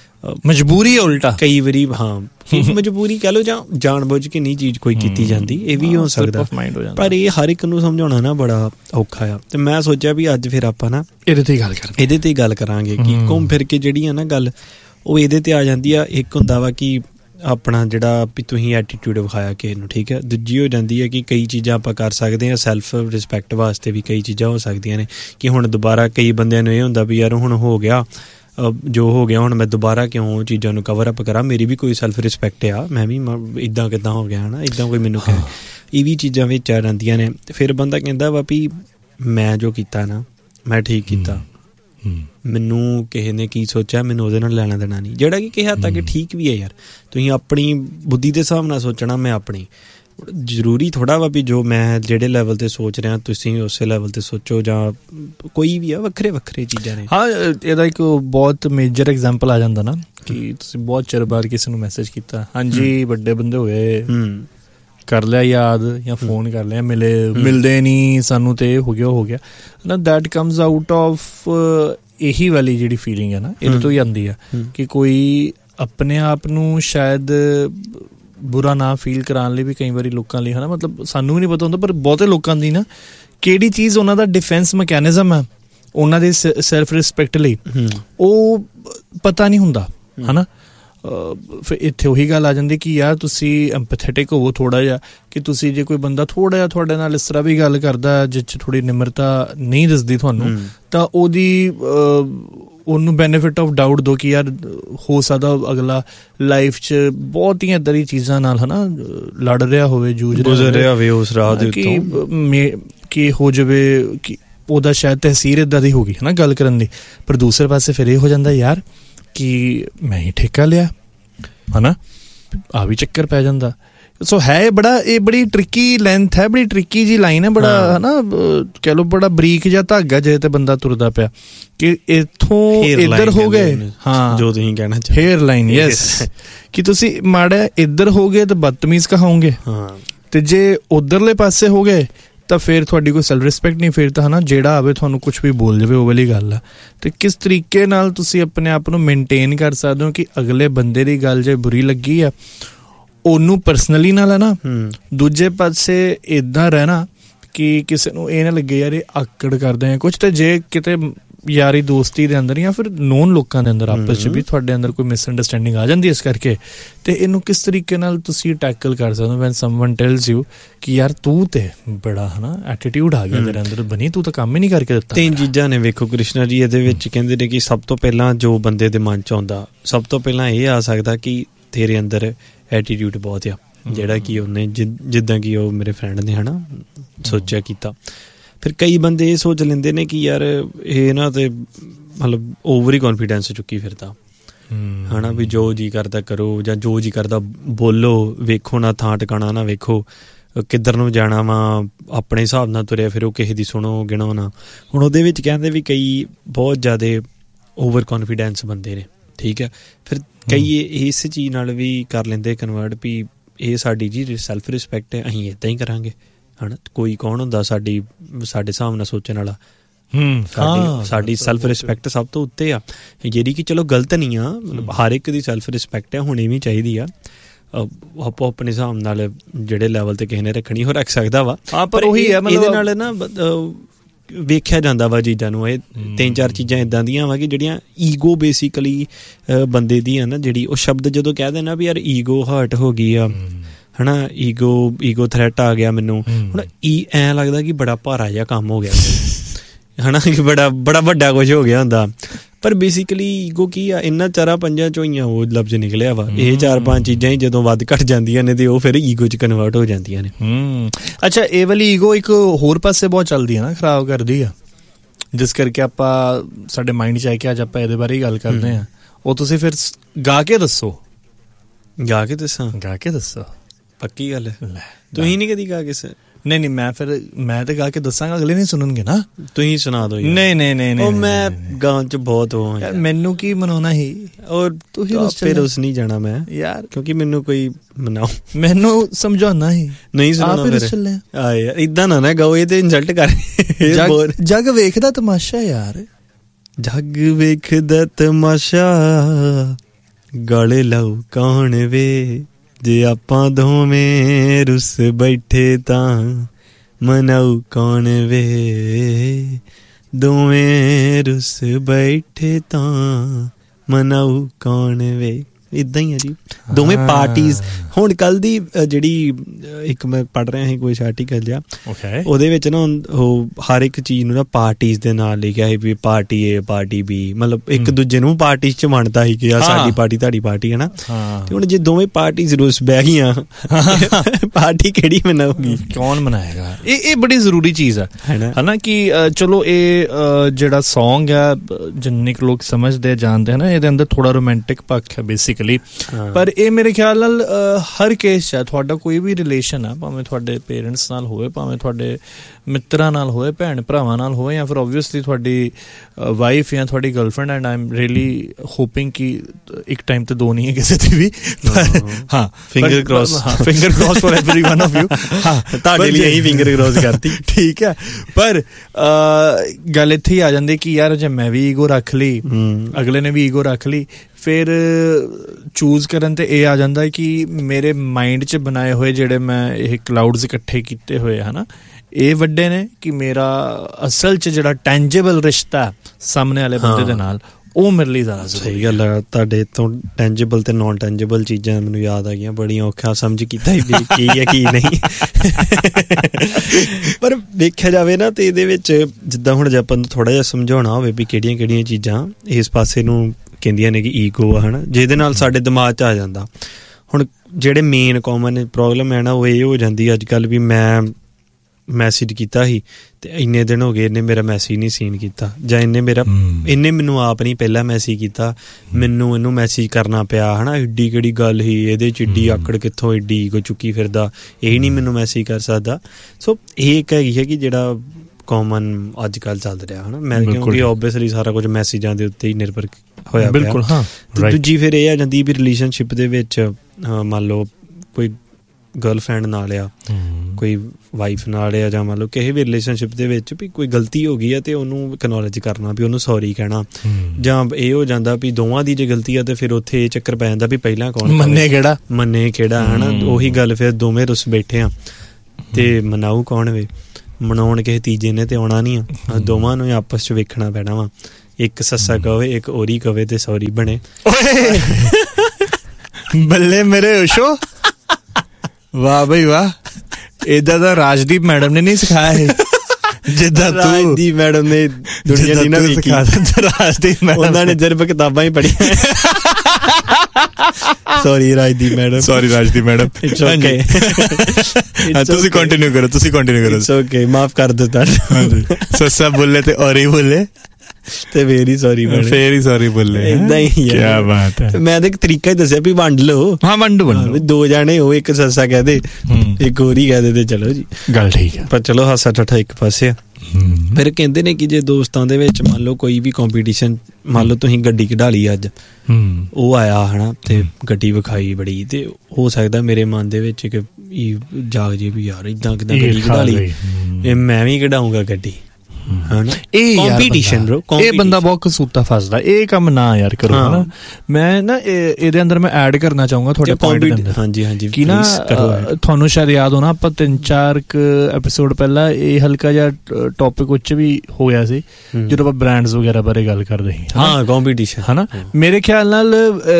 ਮਜਬੂਰੀ ਉਲਟਾ ਕਈ ਵਾਰੀ, ਹਾਂ ਮਜਬੂਰੀ ਕਹਿ ਲਓ ਜਾਂ ਜਾਣ ਬੁੱਝ ਕੇ ਨਹੀਂ ਚੀਜ਼ ਕੋਈ ਕੀਤੀ ਜਾਂਦੀ, ਇਹ ਵੀ ਹੋ ਸਕਦਾ, ਪਰ ਇਹ ਹਰ ਇੱਕ ਨੂੰ ਸਮਝਾਉਣਾ ਨਾ ਬੜਾ ਔਖਾ ਆ। ਤੇ ਮੈਂ ਸੋਚਿਆ ਵੀ ਅੱਜ ਫਿਰ ਆਪਾਂ ਨਾ ਇਹਦੇ ਤੇ ਗੱਲ ਕਰ ਇਹਦੇ ਤੇ ਗੱਲ ਕਰਾਂਗੇ ਕਿ ਘੁੰਮ ਫਿਰ ਕੇ ਜਿਹੜੀ ਆ ਨਾ ਗੱਲ ਉਹ ਇਹਦੇ ਤੇ ਆ ਜਾਂਦੀ ਆ। ਇੱਕ ਹੁੰਦਾ ਵਾ ਕਿ ਆਪਣਾ ਜਿਹੜਾ ਵੀ ਤੁਸੀਂ ਐਟੀਟਿਊਡ ਵਿਖਾਇਆ ਕਿਸੇ ਨੂੰ, ਠੀਕ ਹੈ। ਦੂਜੀ ਹੋ ਜਾਂਦੀ ਹੈ ਕਿ ਕਈ ਚੀਜ਼ਾਂ ਆਪਾਂ ਕਰ ਸਕਦੇ ਹਾਂ ਸੈਲਫ ਰਿਸਪੈਕਟ ਵਾਸਤੇ, ਵੀ ਕਈ ਚੀਜ਼ਾਂ ਹੋ ਸਕਦੀਆਂ ਨੇ ਕਿ ਹੁਣ ਦੁਬਾਰਾ ਕਈ ਬੰਦਿਆਂ ਨੂੰ ਇਹ ਹੁੰਦਾ ਵੀ ਯਾਰ ਹੁਣ ਹੋ ਗਿਆ ਜੋ ਹੋ ਗਿਆ, ਹੁਣ ਮੈਂ ਦੁਬਾਰਾ ਕਿਉਂ ਚੀਜ਼ਾਂ ਨੂੰ ਕਵਰ ਅਪ ਕਰਾਂ, ਮੇਰੀ ਵੀ ਕੋਈ ਸੈਲਫ ਰਿਸਪੈਕਟ ਆ, ਮੈਂ ਵੀ ਇੱਦਾਂ ਕਿੱਦਾਂ ਹੋ ਗਿਆ ਹੈ ਨਾ, ਇੱਦਾਂ ਕੋਈ ਮੈਨੂੰ ਕਹੇ, ਇਹ ਵੀ ਚੀਜ਼ਾਂ ਵਿੱਚ ਆ ਜਾਂਦੀਆਂ ਨੇ। ਤੇ ਫਿਰ ਬੰਦਾ ਕਹਿੰਦਾ ਵਾ ਵੀ ਮੈਂ ਜੋ ਕੀਤਾ ਨਾ ਮੈਂ ਠੀਕ ਕੀਤਾ, ਮੈਨੂੰ ਕਿਸੇ ਨੇ ਕੀ ਸੋਚਿਆ ਮੈਨੂੰ ਉਹਦੇ ਨਾਲ ਲੈਣਾ ਦੇਣਾ ਨਹੀਂ, ਜਿਹੜਾ ਕਿ ਕਿਹਾ ਤਾਂ ਕਿ ਠੀਕ ਵੀ ਹੈ ਯਾਰ, ਤੁਸੀਂ ਆਪਣੀ ਬੁੱਧੀ ਦੇ ਹਿਸਾਬ ਨਾਲ ਸੋਚਣਾ, ਮੈਂ ਆਪਣੀ। ਜ਼ਰੂਰੀ ਥੋੜ੍ਹਾ ਵਾ ਵੀ ਜੋ ਮੈਂ ਜਿਹੜੇ ਲੈਵਲ 'ਤੇ ਸੋਚ ਰਿਹਾ ਤੁਸੀਂ ਉਸੇ ਲੈਵਲ 'ਤੇ ਸੋਚੋ, ਜਾਂ ਕੋਈ ਵੀ ਆ, ਵੱਖਰੇ ਵੱਖਰੇ ਚੀਜ਼ਾਂ ਨੇ। ਹਾਂ, ਇਹਦਾ ਇੱਕ ਬਹੁਤ ਮੇਜਰ ਐਗਜ਼ਾਮਪਲ ਆ ਜਾਂਦਾ ਨਾ ਕਿ ਤੁਸੀਂ ਬਹੁਤ ਚਿਰ ਬਾਅਦ ਕਿਸੇ ਨੂੰ ਮੈਸੇਜ ਕੀਤਾ, ਹਾਂਜੀ ਵੱਡੇ ਬੰਦੇ ਹੋਏ, ਕਰ ਲਿਆ ਯਾਦ ਜਾਂ ਫੋਨ ਕਰ ਲਿਆ, ਮਿਲੇ ਮਿਲਦੇ ਨਹੀਂ ਸਾਨੂੰ, ਤੇ ਹੋ ਗਿਆ ਹੋ ਗਿਆ ਨਾ, ਦੈਟ ਕਮਸ ਆਊਟ ਆਫ ਇਹੀ ਵਾਲੀ ਜਿਹੜੀ ਫੀਲਿੰਗ ਹੈ ਨਾ, ਇਹਦੇ ਤੋਂ ਹੀ ਆਉਂਦੀ ਆ ਕਿ ਕੋਈ ਆਪਣੇ ਆਪ ਨੂੰ ਸ਼ਾਇਦ ਬੁਰਾ ਨਾ ਫੀਲ ਕਰਾਉਣ ਲਈ ਵੀ ਕਈ ਵਾਰੀ ਲੋਕਾਂ ਲਈ ਹੈ ਨਾ, ਮਤਲਬ ਸਾਨੂੰ ਵੀ ਨਹੀਂ ਪਤਾ ਹੁੰਦਾ, ਪਰ ਬਹੁਤੇ ਲੋਕਾਂ ਦੀ ਨਾ ਕਿਹੜੀ ਚੀਜ਼ ਉਹਨਾਂ ਦਾ ਡਿਫੈਂਸ ਮੈਕੈਨਿਜ਼ਮ ਹੈ ਉਹਨਾਂ ਦੇ ਸੈਲਫ ਰਿਸਪੈਕਟ ਲਈ, ਉਹ ਪਤਾ ਨਹੀਂ ਹੁੰਦਾ ਹੈ ਨਾ। ਫਿਰ ਇੱਥੇ ਉਹੀ ਗੱਲ ਆ ਜਾਂਦੀ ਕਿ ਯਾਰ ਤੁਸੀਂ ਐਮਪੈਥੈਟਿਕ ਹੋਵੋ ਥੋੜ੍ਹਾ ਜਿਹਾ, ਕਿ ਤੁਸੀਂ ਜੇ ਕੋਈ ਬੰਦਾ ਥੋੜ੍ਹਾ ਜਿਹਾ ਤੁਹਾਡੇ ਨਾਲ ਇਸ ਤਰ੍ਹਾਂ ਵੀ ਗੱਲ ਕਰਦਾ ਜਿਸ 'ਚ ਥੋੜ੍ਹੀ ਨਿਮਰਤਾ ਨਹੀਂ ਦਿਸਦੀ ਤੁਹਾਨੂੰ, ਤਾਂ ਉਹਦੀ ਉਹਨੂੰ ਬੈਨੀਫਿਟ ਆਫ ਡਾਊਟ ਦਿਓ ਕਿ ਯਾਰ ਹੋ ਸਕਦਾ ਅਗਲਾ ਲਾਈਫ 'ਚ ਬਹੁਤੀਆਂ ਇੱਦਾਂ ਦੀਆਂ ਚੀਜ਼ਾਂ ਨਾਲ ਹੈ ਨਾ ਲੜ ਰਿਹਾ ਹੋਵੇ, ਜੂਝ ਰਿਹਾ ਹੋਵੇ ਉਸ ਰਾਹ ਦੇ ਉੱਤੋਂ, ਕਿ ਹੋ ਜਾਵੇ ਕਿ ਉਹਦਾ ਸ਼ਾਇਦ ਤਹਿਸੀਰ ਇੱਦਾਂ ਦੀ ਹੋ ਗਈ ਹੈ ਨਾ ਗੱਲ ਕਰਨ ਦੀ। ਪਰ ਦੂਸਰੇ ਪਾਸੇ ਫਿਰ ਇਹ ਹੋ ਜਾਂਦਾ ਯਾਰ ਕਿ ਮੈਂ ਹੀ ਠੇਕਾ ਲਿਆ ਹੈ ਨਾ, ਆ ਵੀ ਚੱਕਰ ਪੈ ਜਾਂਦਾ। ਸੋ ਹੈ ਬੜਾ, ਇਹ ਬੜੀ ਟ੍ਰਿਕੀ ਲੈਂਥ ਹੈ, ਬੜੀ ਟ੍ਰਿਕੀ ਜੀ ਲਾਈਨ ਹੈ, ਬੜਾ ਹੈ ਨਾ ਕਹਿ ਲਓ ਬੜਾ ਬਰੀਕ ਜਿਹਾ ਧਾਗਾ ਜੇ ਤੇ ਬੰਦਾ ਤੁਰਦਾ ਪਿਆ ਕਿ ਇੱਥੋਂ ਇੱਧਰ ਹੋ ਗਏ, ਹਾਂ ਜੋ ਤੁਸੀਂ ਕਹਿਣਾ ਚਾਹੁੰਦੇ ਹੇਅਰ ਲਾਈਨ, ਯੈਸ ਕਿ ਤੁਸੀਂ ਮਾੜਾ ਇੱਧਰ ਹੋ ਗਏ ਤਾਂ ਬਦਤਮੀਜ਼ ਕਹਾਉਂਗੇ, ਤੇ ਜੇ ਉਧਰਲੇ ਪਾਸੇ ਹੋ ਗਏ ਤਾਂ ਫਿਰ ਤੁਹਾਡੀ ਕੋਈ ਸੈਲਫ ਰਿਸਪੈਕਟ ਨਹੀਂ, ਫਿਰ ਤਾਂ ਹੈ ਨਾ ਜਿਹੜਾ ਆਵੇ ਤੁਹਾਨੂੰ ਕੁਛ ਵੀ ਬੋਲ ਜਾਵੇ ਉਹ ਵਾਲੀ ਗੱਲ ਆ। ਅਤੇ ਕਿਸ ਤਰੀਕੇ ਨਾਲ ਤੁਸੀਂ ਆਪਣੇ ਆਪ ਨੂੰ ਮੇਨਟੇਨ ਕਰ ਸਕਦੇ ਹੋ ਕਿ ਅਗਲੇ ਬੰਦੇ ਦੀ ਗੱਲ ਜੇ ਬੁਰੀ ਲੱਗੀ ਆ ਉਹਨੂੰ ਪਰਸਨਲੀ ਨਾ ਲੈਣਾ, ਦੂਜੇ ਪਾਸੇ ਇੱਦਾਂ ਰਹਿਣਾ ਕਿ ਕਿਸੇ ਨੂੰ ਇਹ ਨਾ ਲੱਗੇ ਯਾਰ ਇਹ ਆਕੜ ਕਰਦੇ ਆ ਕੁਛ, ਤੇ ਜੇ ਕਿਤੇ ਯਾਰੀ ਦੋਸਤੀ ਦੇ ਅੰਦਰ ਜਾਂ ਫਿਰ ਨੋਨ ਲੋਕਾਂ ਦੇ ਅੰਦਰ ਆਪਸ 'ਚ ਵੀ ਤੁਹਾਡੇ ਅੰਦਰ ਕੋਈ ਮਿਸਅੰਡਰਸਟੈਂਡਿੰਗ ਆ ਜਾਂਦੀ ਇਸ ਕਰਕੇ, ਤੇ ਇਹਨੂੰ ਕਿਸ ਤਰੀਕੇ ਨਾਲ ਤੁਸੀਂ ਟੈਕਲ ਕਰ ਸਕਦੇ ਹੋ ਵੈਨ ਸਮਵਨ ਟੈਲਸ ਯੂ ਕਿ ਯਾਰ ਤੂੰ ਤੇ ਬੜਾ ਹੈ ਨਾ ਐਟੀਟਿਊਡ ਆ ਗਿਆ ਤੇਰੇ ਅੰਦਰ, ਬਣੀ ਤੂੰ ਤਾਂ ਕੰਮ ਹੀ ਨਹੀਂ ਕਰਕੇ ਦਿੱਤਾ। ਤਿੰਨ ਚੀਜ਼ਾਂ ਨੇ ਵੇਖੋ ਕ੍ਰਿਸ਼ਨਾ ਜੀ ਇਹਦੇ ਵਿੱਚ, ਕਹਿੰਦੇ ਨੇ ਕਿ ਸਭ ਤੋਂ ਪਹਿਲਾਂ ਜੋ ਬੰਦੇ ਦੇ ਮਨ 'ਚ ਆਉਂਦਾ, ਸਭ ਤੋਂ ਪਹਿਲਾਂ ਇਹ ਆ ਸਕਦਾ ਕਿ ਤੇਰੇ ਅੰਦਰ ਐਟੀਟਿਊਡ ਬਹੁਤ ਆ, ਜਿਹੜਾ ਕਿ ਉਹਨੇ ਜਿੱਦਾਂ ਕਿ ਉਹ ਮੇਰੇ ਫਰੈਂਡ ਨੇ ਹੈ ਨਾ ਸੋਚਿਆ ਕੀਤਾ। ਫਿਰ ਕਈ ਬੰਦੇ ਇਹ ਸੋਚ ਲੈਂਦੇ ਨੇ ਕਿ ਯਾਰ ਇਹ ਨਾ ਤੇ ਮਤਲਬ ਓਵਰ ਹੀ ਕੌਨਫੀਡੈਂਸ ਚੁੱਕੀ ਫਿਰਦਾ ਹੈ ਨਾ, ਵੀ ਜੋ ਜੀ ਕਰਦਾ ਕਰੋ ਜਾਂ ਜੋ ਜੀ ਕਰਦਾ ਬੋਲੋ, ਵੇਖੋ ਨਾ ਥਾਂ ਟਿਕਾਣਾ ਨਾ ਵੇਖੋ, ਕਿੱਧਰ ਨੂੰ ਜਾਣਾ ਵਾ ਆਪਣੇ ਹਿਸਾਬ ਨਾਲ ਤੁਰਿਆ ਫਿਰੋ, ਕਿਸੇ ਦੀ ਸੁਣੋ ਗਿਣੋ ਨਾ। ਹੁਣ ਉਹਦੇ ਵਿੱਚ ਕਹਿੰਦੇ ਵੀ ਕਈ ਬਹੁਤ ਜ਼ਿਆਦਾ ਓਵਰ ਕੌਨਫੀਡੈਂਸ ਬੰਦੇ ਨੇ, ਠੀਕ ਹੈ। ਫਿਰ ਕਈ ਇਸ ਚੀਜ਼ ਨਾਲ ਵੀ ਕਰ ਲੈਂਦੇ ਕਨਵਰਟ ਵੀ ਇਹ ਸਾਡੀ ਜੀ ਸੈਲਫ ਰਿਸਪੈਕਟ ਹੈ, ਅਸੀਂ ਇੱਦਾਂ ਹੀ ਕਰਾਂਗੇ ਹੈ ਨਾ। ਕੋਈ ਕੌਣ ਹੁੰਦਾ ਸਾਡੀ ਸਾਡੇ ਹਿਸਾਬ ਨਾਲ ਸੋਚਣ ਵਾਲਾ, ਸਾਡੀ ਸਾਡੀ ਸੈਲਫ ਰਿਸਪੈਕਟ ਸਭ ਤੋਂ ਉੱਤੇ ਆ, ਜਿਹੜੀ ਕਿ ਚਲੋ ਗਲਤ ਨਹੀਂ ਆ, ਮਤਲਬ ਹਰ ਇੱਕ ਦੀ ਸੈਲਫ ਰਿਸਪੈਕਟ ਹੈ, ਹੋਣੀ ਵੀ ਚਾਹੀਦੀ ਆ। ਆਪੋ ਆਪਣੇ ਹਿਸਾਬ ਨਾਲ ਜਿਹੜੇ ਲੈਵਲ ਤੇ ਕਿਸੇ ਨੇ ਰੱਖਣੀ ਉਹ ਰੱਖ ਸਕਦਾ ਵਾ, ਪਰ ਉਹੀ ਹੈ ਇਹਦੇ ਨਾਲ ਨਾ ਵੇਖਿਆ ਜਾਂਦਾ ਵਾ ਚੀਜ਼ਾਂ ਨੂੰ। ਇਹ ਤਿੰਨ ਚਾਰ ਚੀਜ਼ਾਂ ਇੱਦਾਂ ਦੀਆਂ ਵਾ ਕਿ ਜਿਹੜੀਆਂ ਈਗੋ ਬੇਸਿਕਲੀ ਬੰਦੇ ਦੀ ਆ ਨਾ, ਜਿਹੜੀ ਉਹ ਸ਼ਬਦ ਜਦੋਂ ਕਹਿ ਦੇਣਾ ਵੀ ਯਾਰ ਈਗੋ ਹਰਟ ਹੋ ਗਈ ਆ ਹੈ ਨਾ, ਈਗੋ ਈਗੋ ਥ੍ਰੈਟ ਆ ਗਿਆ ਮੈਨੂੰ, ਹੁਣ ਈ ਐਂ ਲੱਗਦਾ ਕਿ ਬੜਾ ਭਾਰਾ ਜਿਹਾ ਕੰਮ ਹੋ ਗਿਆ ਹੈ ਨਾ, ਕਿ ਬੜਾ ਬੜਾ ਵੱਡਾ ਕੁਛ ਹੋ ਗਿਆ ਹੁੰਦਾ। ਪਰ ਬੇਸਿਕਲੀ ਈਗੋ ਕੀ ਆ, ਇਹਨਾਂ ਚਾਰਾਂ ਪੰਜਾਂ ਚੋਂ ਹੀ ਉਹ ਲਫ਼ਜ਼ ਨਿਕਲਿਆ ਵਾ। ਇਹ ਚਾਰ ਪੰਜ ਚੀਜ਼ਾਂ ਹੀ ਜਦੋਂ ਵੱਧ ਘੱਟ ਜਾਂਦੀਆਂ ਨੇ ਤੇ ਉਹ ਫਿਰ ਈਗੋ 'ਚ ਕਨਵਰਟ ਹੋ ਜਾਂਦੀਆਂ ਨੇ। ਅੱਛਾ, ਇਹ ਵਾਲੀ ਈਗੋ ਇੱਕ ਹੋਰ ਪਾਸੇ ਬਹੁਤ ਚੱਲਦੀ ਹੈ ਨਾ, ਖਰਾਬ ਕਰਦੀ ਆ, ਜਿਸ ਕਰਕੇ ਆਪਾਂ ਸਾਡੇ ਮਾਈਂਡ 'ਚ ਆਏ ਕਿ ਅੱਜ ਆਪਾਂ ਇਹਦੇ ਬਾਰੇ ਹੀ ਗੱਲ ਕਰਦੇ ਹਾਂ। ਉਹ ਤੁਸੀਂ ਫਿਰ ਗਾ ਕੇ ਦੱਸੋ। ਗਾ ਕੇ ਦੱਸਾਂ? ਗਾ ਕੇ ਦੱਸੋ, ਪੱਕੀ ਗੱਲ ਹੈ। ਤੁਸੀਂ ਨਹੀਂ ਕਦੀ ਗਾ ਕੇ? ਨਹੀਂ ਨਹੀਂ, ਮੈਂ ਫਿਰ ਮੈਂ ਤੇ ਗਾ ਕੇ ਦੱਸਾਂਗਾ, ਅਗਲੇ ਨਹੀਂ ਸੁਣਨਗੇ ਨਾ। ਤੁਸੀਂ ਸੁਣਾ ਦਿਓ। ਨਹੀਂ ਨਹੀਂ ਨਹੀਂ, ਉਹ ਮੈਂ ਗਾਉਣ 'ਚ ਬਹੁਤ ਉਹ ਯਾਰ, ਮੈਨੂੰ ਕੀ ਮਨਾਉਣਾ ਸੀ, ਔਰ ਤੁਸੀਂ ਫਿਰ ਉਸ ਨਹੀਂ ਜਾਣਾ ਮੈਂ ਯਾਰ, ਕਿਉਂਕਿ ਮੈਨੂੰ ਕੋਈ ਮਨਾਓ, ਮੈਨੂੰ ਸਮਝਾਉਣਾ ਸੀ, ਨਹੀਂ ਸੁਣਾਉਣਾ ਫਿਰ। ਆ ਯਾਰ ਏਦਾਂ ਨਾ ਨਾ ਗਾਓ, ਇਹ ਤੇ ਇਨਸਲਟ ਕਰ। ਜੱਗ ਵੇਖਦਾ ਤਮਾਸ਼ਾ ਯਾਰ, ਜੱਗ ਵੇਖਦਾ ਤਮਾਸ਼ਾ, ਗਾਲੇ ਲਾਓ ਕੌਣ ਵੇ, ਜੇ ਆਪਾਂ ਦੋਵੇਂ ਰੁੱਸ ਬੈਠੇ ਤਾਂ ਮਨਾਊ ਕੌਣ ਵੇ, ਦੋਵੇਂ ਰੁੱਸ ਬੈਠੇ ਤਾਂ ਮਨਾਊ ਕੌਣ ਵੇ। ਇੱਦਾਂ ਹੀ ਆ ਜੀ ਦੋਵੇਂ ਪਾਰਟੀਜ਼। ਹੁਣ ਕੱਲ੍ਹ ਦੀ ਜਿਹੜੀ ਇੱਕ ਮੈਂ ਪੜ੍ਹ ਰਿਹਾ ਸੀ ਕੋਈ ਆਰਟੀਕਲ ਜਿਹਾ, ਉਹਦੇ ਵਿੱਚ ਨਾ ਉਹ ਹਰ ਇੱਕ ਚੀਜ਼ ਨੂੰ ਨਾ ਪਾਰਟੀਜ਼ ਦੇ ਨਾਲ ਲਿਖਿਆ ਸੀ ਵੀ ਪਾਰਟੀ ਏ ਪਾਰਟੀ ਬੀ, ਮਤਲਬ ਇੱਕ ਦੂਜੇ ਨੂੰ ਪਾਰਟੀਜ਼ 'ਚ ਵੰਡਦਾ ਸੀ ਕਿ ਆ ਸਾਡੀ ਪਾਰਟੀ ਤੁਹਾਡੀ ਪਾਰਟੀ ਹੈ ਨਾ। ਤੇ ਹੁਣ ਜੇ ਦੋਵੇਂ ਪਾਰਟੀਜ਼ ਰੁੱਸ ਬਹਿ ਗਈਆਂ, ਪਾਰਟੀ ਕਿਹੜੀ ਮਨਾਉਗੀ, ਕੌਣ ਮਨਾਏਗਾ? ਇਹ ਇਹ ਬੜੀ ਜ਼ਰੂਰੀ ਚੀਜ਼ ਹੈ ਹੈ ਨਾ ਕਿ ਚਲੋ ਇਹ ਜਿਹੜਾ ਸੌਂਗ ਆ ਜਿੰਨੇ ਕੁ ਲੋਕ ਸਮਝਦੇ ਜਾਣਦੇ ਹੈ ਨਾ, ਇਹਦੇ ਅੰਦਰ ਥੋੜਾ ਰੋਮਾਂਟਿਕ ਪੱਖ ਹੈ ਬੇਸਿਕ, ਪਰ ਇਹ ਮੇਰੇ ਖਿਆਲ ਨਾਲ ਹਰ ਕੇਸ 'ਚ ਹੈ। ਤੁਹਾਡਾ ਕੋਈ ਵੀ ਰਿਲੇਸ਼ਨ ਆ, ਭਾਵੇਂ ਤੁਹਾਡੇ ਪੇਰੈਂਟਸ ਨਾਲ ਹੋਵੇ, ਭਾਵੇਂ ਤੁਹਾਡੇ ਮਿੱਤਰਾਂ ਨਾਲ ਹੋਵੇ, ਭੈਣ ਭਰਾਵਾਂ ਨਾਲ ਹੋਵੇ, ਜਾਂ ਫਿਰ ਓਬਵੀਅਸਲੀ ਤੁਹਾਡੀ ਵਾਈਫ ਜਾਂ ਤੁਹਾਡੀ girlfriend, and I am really hoping ਕਿ ਇੱਕ ਟਾਈਮ ਤੇ ਦੋ ਨਹੀਂ ਹੈ ਕਿਸੇ ਦੀ ਵੀ, ਹਾਂ finger cross, finger cross for every one of you. ਹਾਂ, ਤੁਹਾਡੇ ਲਈ ਇਹੀ ਫਿੰਗਰ ਕ੍ਰੋਸ ਕਰਤੀ, ਠੀਕ ਹੈ। ਪਰ ਗੱਲ ਇੱਥੇ ਹੀ ਆ ਜਾਂਦੀ ਕਿ ਯਾਰ ਜੇ ਮੈਂ ਵੀ ਈਗੋ ਰੱਖ ਲਈ, ਅਗਲੇ ਨੇ ਵੀ ਈਗੋ ਰੱਖ ਲਈ, ਫਿਰ ਚੂਜ਼ ਕਰਨ ਤੇ ਇਹ ਆ ਜਾਂਦਾ ਕਿ ਮੇਰੇ ਮਾਈਂਡ 'ਚ ਬਣਾਏ ਹੋਏ ਜਿਹੜੇ ਮੈਂ ਇਹ ਕਲਾਊਡਸ ਇਕੱਠੇ ਕੀਤੇ ਹੋਏ ਹੈ ਨਾ, ਇਹ ਵੱਡੇ ਨੇ ਕਿ ਮੇਰਾ ਅਸਲ 'ਚ ਜਿਹੜਾ ਟੈਂਜੇਬਲ ਰਿਸ਼ਤਾ ਸਾਹਮਣੇ ਵਾਲੇ ਬੰਦੇ ਦੇ ਨਾਲ, ਉਹ ਮੇਰੇ ਲਈ ਜ਼ਿਆਦਾ ਸਹੀ ਗੱਲ ਹੈ। ਤੁਹਾਡੇ ਤੋਂ ਟੈਂਜੇਬਲ ਤੇ ਨੋਨ ਟੈਂਜੇਬਲ ਚੀਜ਼ਾਂ ਮੈਨੂੰ ਯਾਦ ਆ ਗਈਆਂ, ਬੜੀਆਂ ਔਖਾ ਸਮਝ ਕੀਤਾ ਵੀ ਕੀ ਹੈ ਕੀ ਨਹੀਂ। ਪਰ ਵੇਖਿਆ ਜਾਵੇ ਨਾ ਤੇ ਇਹਦੇ ਵਿੱਚ ਜਿੱਦਾਂ ਹੁਣ ਜੇ ਆਪਾਂ ਨੂੰ ਥੋੜ੍ਹਾ ਜਿਹਾ ਸਮਝਾਉਣਾ ਹੋਵੇ ਵੀ ਕਿਹੜੀਆਂ ਕਿਹੜੀਆਂ ਚੀਜ਼ਾਂ ਇਸ ਪਾਸੇ ਨੂੰ ਕਹਿੰਦੀਆਂ ਨੇ ਕਿ ਈਗੋ ਆ ਹੈ ਨਾ, ਜਿਹਦੇ ਨਾਲ ਸਾਡੇ ਦਿਮਾਗ 'ਚ ਆ ਜਾਂਦਾ। ਹੁਣ ਜਿਹੜੇ ਮੇਨ ਕਾਮਨ ਪ੍ਰੋਬਲਮ ਹੈ ਨਾ, ਉਹ ਇਹ ਹੋ ਜਾਂਦੀ ਅੱਜ ਕੱਲ੍ਹ ਵੀ ਮੈਂ ਮੈਸੇਜ ਕੀਤਾ ਸੀ ਤੇ ਇੰਨੇ ਦਿਨ ਹੋ ਗਏ ਇਹਨੇ ਮੇਰਾ ਮੈਸੇਜ ਨਹੀਂ ਸੀਨ ਕੀਤਾ, ਜਾਂ ਇਹਨੇ ਮੇਰਾ ਇਹਨੇ ਮੈਨੂੰ ਆਪ ਨਹੀਂ ਪਹਿਲਾਂ ਮੈਸੇਜ ਕੀਤਾ, ਮੈਨੂੰ ਇਹਨੂੰ ਮੈਸੇਜ ਕਰਨਾ ਪਿਆ ਹੈ ਨਾ। ਐਡੀ ਕਿਹੜੀ ਗੱਲ ਸੀ ਇਹਦੇ 'ਚ, ਐਡੀ ਆਕੜ ਕਿੱਥੋਂ, ਐਡੀ ਈਗੋ ਚੁੱਕੀ ਫਿਰਦਾ, ਇਹ ਨਹੀਂ ਮੈਨੂੰ ਮੈਸੇਜ ਕਰ ਸਕਦਾ। ਸੋ ਇਹ ਇੱਕ ਹੈਗੀ ਹੈ ਕਿ ਜਿਹੜਾ ਕਾਮਨ ਅੱਜ ਕੱਲ੍ਹ ਚੱਲ ਰਿਹਾ ਹੈ ਨਾ। ਮੈਂ ਕਿਉਂਕਿ ਓਬਵੀਅਸਲੀ ਸਾਰਾ ਕੁਝ ਮੈਸੇਜਾਂ ਦੇ ਉੱਤੇ ਹੀ ਨਿਰਭਰ ਹੋਇਆ ਬਿਲਕੁਲ। ਹਾਂ ਦੂਜੀ ਫਿਰ ਇਹ ਆ ਜਾਂਦੀ ਵੀ ਰਿਲੇਸ਼ਨਸ਼ਿਪ ਦੇ ਵਿੱਚ ਮੰਨ ਲਓ ਕੋਈ ਗਰਲਫਰੈਂਡ ਨਾਲ ਆ, ਕੋਈ ਵਾਈਫ ਨਾਲ ਆ, ਜਾਂ ਮੰਨ ਲਓ ਕਿਸੇ ਵੀ ਰਿਲੇਸ਼ਨਸ਼ਿਪ ਦੇ ਵਿੱਚ ਵੀ ਕੋਈ ਗਲਤੀ ਹੋ ਗਈ ਆ ਤੇ ਉਹਨੂੰ ਐਕਨੋਲੇਜ ਕਰਨਾ, ਵੀ ਉਹਨੂੰ ਸੌਰੀ ਕਹਿਣਾ। ਜਾਂ ਇਹ ਹੋ ਜਾਂਦਾ ਵੀ ਦੋਵਾਂ ਦੀ ਜੇ ਗਲਤੀ ਆ ਤੇ ਫਿਰ ਉੱਥੇ ਇਹ ਚੱਕਰ ਪੈ ਜਾਂਦਾ ਵੀ ਪਹਿਲਾਂ ਕੌਣ ਮੰਨੇ ਕਿਹੜਾ ਮੰਨੇ ਕਿਹੜਾ ਹੈ ਨਾ। ਉਹੀ ਗੱਲ ਫਿਰ ਦੋਵੇਂ ਰੁੱਸ ਬੈਠੇ ਆ ਤੇ ਮਨਾਊ ਕੌਣ ਵੇ? ਮਨਾਉਣ ਕਿਸੇ ਤੀਜੇ ਨੇ ਤੇ ਆਉਣਾ ਨਹੀਂ ਆ, ਦੋਵਾਂ ਨੂੰ ਆਪਸ 'ਚ ਵੇਖਣਾ ਪੈਣਾ ਵਾ। ਇੱਕ ਸੱਸਾ ਕਵੇ, ਇੱਕ ਔਰੀ ਕਵੇ ਤੇ ਸੌਰੀ ਬਣੇ। ਬੱਲੇ ਮੇਰੇ ਉਸ਼ੋ, ਵਾਹ ਬਈ ਵਾਹ। ਏਦਾਂ ਦਾ ਰਾਜਦੀਪ ਮੈਡਮ ਨੇ ਨਹੀਂ ਸਿਖਾਇਆ ਹੈ ਜਿੱਦਾਂ ਤੂੰ। ਰਾਜਦੀਪ ਮੈਡਮ ਨੇ ਦੁਨੀਆ ਦੀ ਨਾ ਵੇਖੀ, ਰਾਜਦੀਪ ਮੈਡਮ ਉਹਨਾਂ ਨੇ ਸਿਰਫ ਕਿਤਾਬਾਂ ਹੀ ਪੜ੍ਹੀਆਂ। Sorry Rajdeep madam, sorry Rajdeep madam. It's okay, ਤੁਸੀਂ ਕੰਟੀਨਿਊ ਕਰੋ, ਤੁਸੀਂ ਕੰਟੀਨਿਊ ਕਰੋ। ਇਟਸ ਓਕੇ, ਮਾਫ ਕਰ ਦੋ ਤੁਹਾਨੂੰ। ਸੱਸਾ ਬੋਲੇ ਤੇ ਔਰੀ ਬੋਲੇ ਤੇ ਫੇਰ ਹੀ ਸੌਰੀ ਬਣੇ, ਫੇਰ ਹੀ ਸੌਰੀ ਬੋਲੇ। ਏਦਾਂ ਹੀ ਕੀ ਬਾਤ ਹੈ। ਮੈਂ ਤਾਂ ਇੱਕ ਤਰੀਕਾ ਹੀ ਦੱਸਿਆ ਵੀ ਵੰਡ ਲਓ। ਹਾਂ ਵੰਡ ਵੰਡ ਦੋ ਜਾਣੇ ਹੋ, ਇੱਕ ਸੱਸਾ ਕਹਿ ਦੇ ਇੱਕ ਹੋਰ ਹੀ ਕਹਿ ਦੇ ਤੇ ਚਲੋ ਜੀ ਗੱਲ ਠੀਕ ਹੈ। ਪਰ ਚਲੋ ਹਾਸਾ ਠੱਠਾ ਇੱਕ ਪਾਸੇ ਆ। ਫਿਰ ਕਹਿੰਦੇ ਨੇ ਕਿ ਜੇ ਦੋਸਤਾਂ ਦੇ ਵਿੱਚ ਮੰਨ ਲਓ ਕੋਈ ਵੀ ਕੰਪੀਟੀਸ਼ਨ, ਮੰਨ ਲਓ ਤੁਸੀਂ ਗੱਡੀ ਕਢਾ ਲਈ ਅੱਜ, ਉਹ ਆਇਆ ਹਨਾ ਤੇ ਗੱਡੀ ਵਿਖਾਈ ਬੜੀ, ਤੇ ਹੋ ਸਕਦਾ ਮੇਰੇ ਮਨ ਦੇ ਵਿੱਚ ਇੱਕ ਜਾਗ ਜੇ ਵੀ ਯਾਰ ਏਦਾਂ ਕਿੱਦਾਂ ਗੱਡੀ ਕਢਾ ਲਈ, ਇਹ ਮੈਂ ਵੀ ਕਢਾਊਂਗਾ ਗੱਡੀ। ਇਹ ਕੰਪੀਟੀਸ਼ਨ ਬ్రో, ਇਹ ਬੰਦਾ ਬਹੁਤ ਕਸੂਤਾ ਫਸਦਾ। ਇਹ ਕੰਮ ਨਾ ਯਾਰ ਕਰੋ ਹਨਾ। ਮੈਂ ਨਾ ਇਹਦੇ ਅੰਦਰ ਮੈਂ ਐਡ ਕਰਨਾ ਚਾਹੂੰਗਾ ਤੁਹਾਡੇ ਪੁਆਇੰਟ ਦੇ ਅੰਦਰ। ਹਾਂਜੀ ਹਾਂਜੀ ਕਿ ਨਾ ਤੁਹਾਨੂੰ ਸ਼ਾਇਦ ਯਾਦ ਹੋਣਾ, ਆਪਾਂ ਤਿੰਨ ਚਾਰ ਐਪੀਸੋਡ ਪਹਿਲਾਂ ਇਹ ਹਲਕਾ ਜਿਹਾ ਟੌਪਿਕ ਉੱਚ ਵੀ ਹੋਇਆ ਸੀ ਜਦੋਂ ਆਪਾਂ ਬ੍ਰਾਂਡਸ ਵਗੈਰਾ ਬਾਰੇ ਗੱਲ ਕਰਦੇ ਸੀ। ਹਾਂ ਕੰਪੀਟੀਸ਼ਨ ਹਨਾ। ਮੇਰੇ ਖਿਆਲ ਨਾਲ